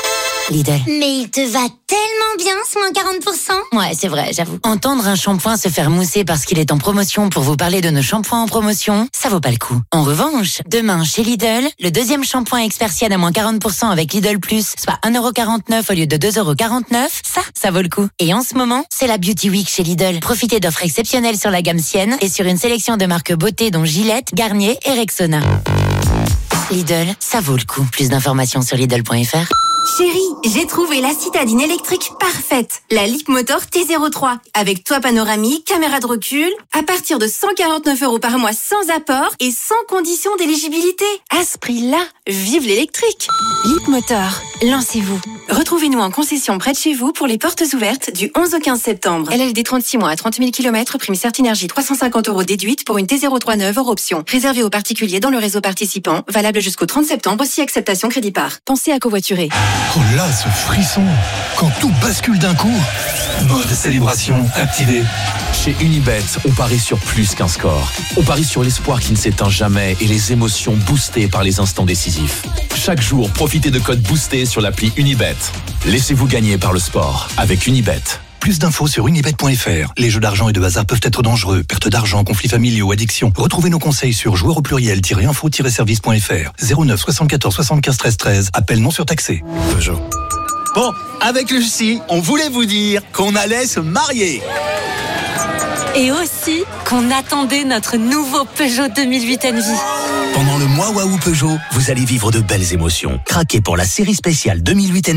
Lidl. Mais il te va tellement bien ce moins quarante pour cent. Ouais, c'est vrai, j'avoue. Entendre un shampoing se faire mousser parce qu'il est en promotion pour vous parler de nos shampoings en promotion, ça vaut pas le coup. En revanche, demain chez Lidl, le deuxième shampoing Expersienne à moins quarante pour cent avec Lidl Plus, soit un euro quarante-neuf au lieu de deux euros quarante-neuf, ça, ça vaut le coup. Et en ce moment, c'est la Beauty Week chez Lidl. Profitez d'offres exceptionnelles sur la gamme Sienne et sur une sélection de marques beauté dont Gillette, Garnier et Rexona. Lidl, ça vaut le coup. Plus d'informations sur Lidl point F R. Chérie, j'ai trouvé la citadine électrique parfaite. La Leapmotor T zéro trois. Avec toit panoramique, caméra de recul, à partir de cent quarante-neuf euros par mois sans apport et sans condition d'éligibilité. À ce prix-là, vive l'électrique. Leapmotor, lancez-vous. Retrouvez-nous en concession près de chez vous pour les portes ouvertes du onze au quinze septembre. L L D trente-six mois à trente mille kilomètres, prime Certinergie trois cent cinquante euros déduite pour une T zéro trois neuve hors option. Réservée aux particuliers dans le réseau participant, valable jusqu'au trente septembre si acceptation crédit par. Pensez à covoiturer. Oh là, ce frisson! Quand tout bascule d'un coup! Mode célébration activé. Chez Unibet, on parie sur plus qu'un score. On parie sur l'espoir qui ne s'éteint jamais et les émotions boostées par les instants décisifs. Chaque jour, profitez de codes boostés sur l'appli Unibet. Laissez-vous gagner par le sport avec Unibet. Plus d'infos sur unibet point F R. Les jeux d'argent et de hasard peuvent être dangereux. Perte d'argent, conflits familiaux, addiction. Retrouvez nos conseils sur joueurs au pluriel-info-service point F R. zéro neuf soixante-quatorze soixante-quinze treize treize. Appel non surtaxé. Peugeot. Bon, avec Lucie, on voulait vous dire qu'on allait se marier. Et aussi qu'on attendait notre nouveau Peugeot deux mille huit Envy. Pendant le mois Waouh Peugeot, vous allez vivre de belles émotions. Craquez pour la série spéciale deux mille huit Envy.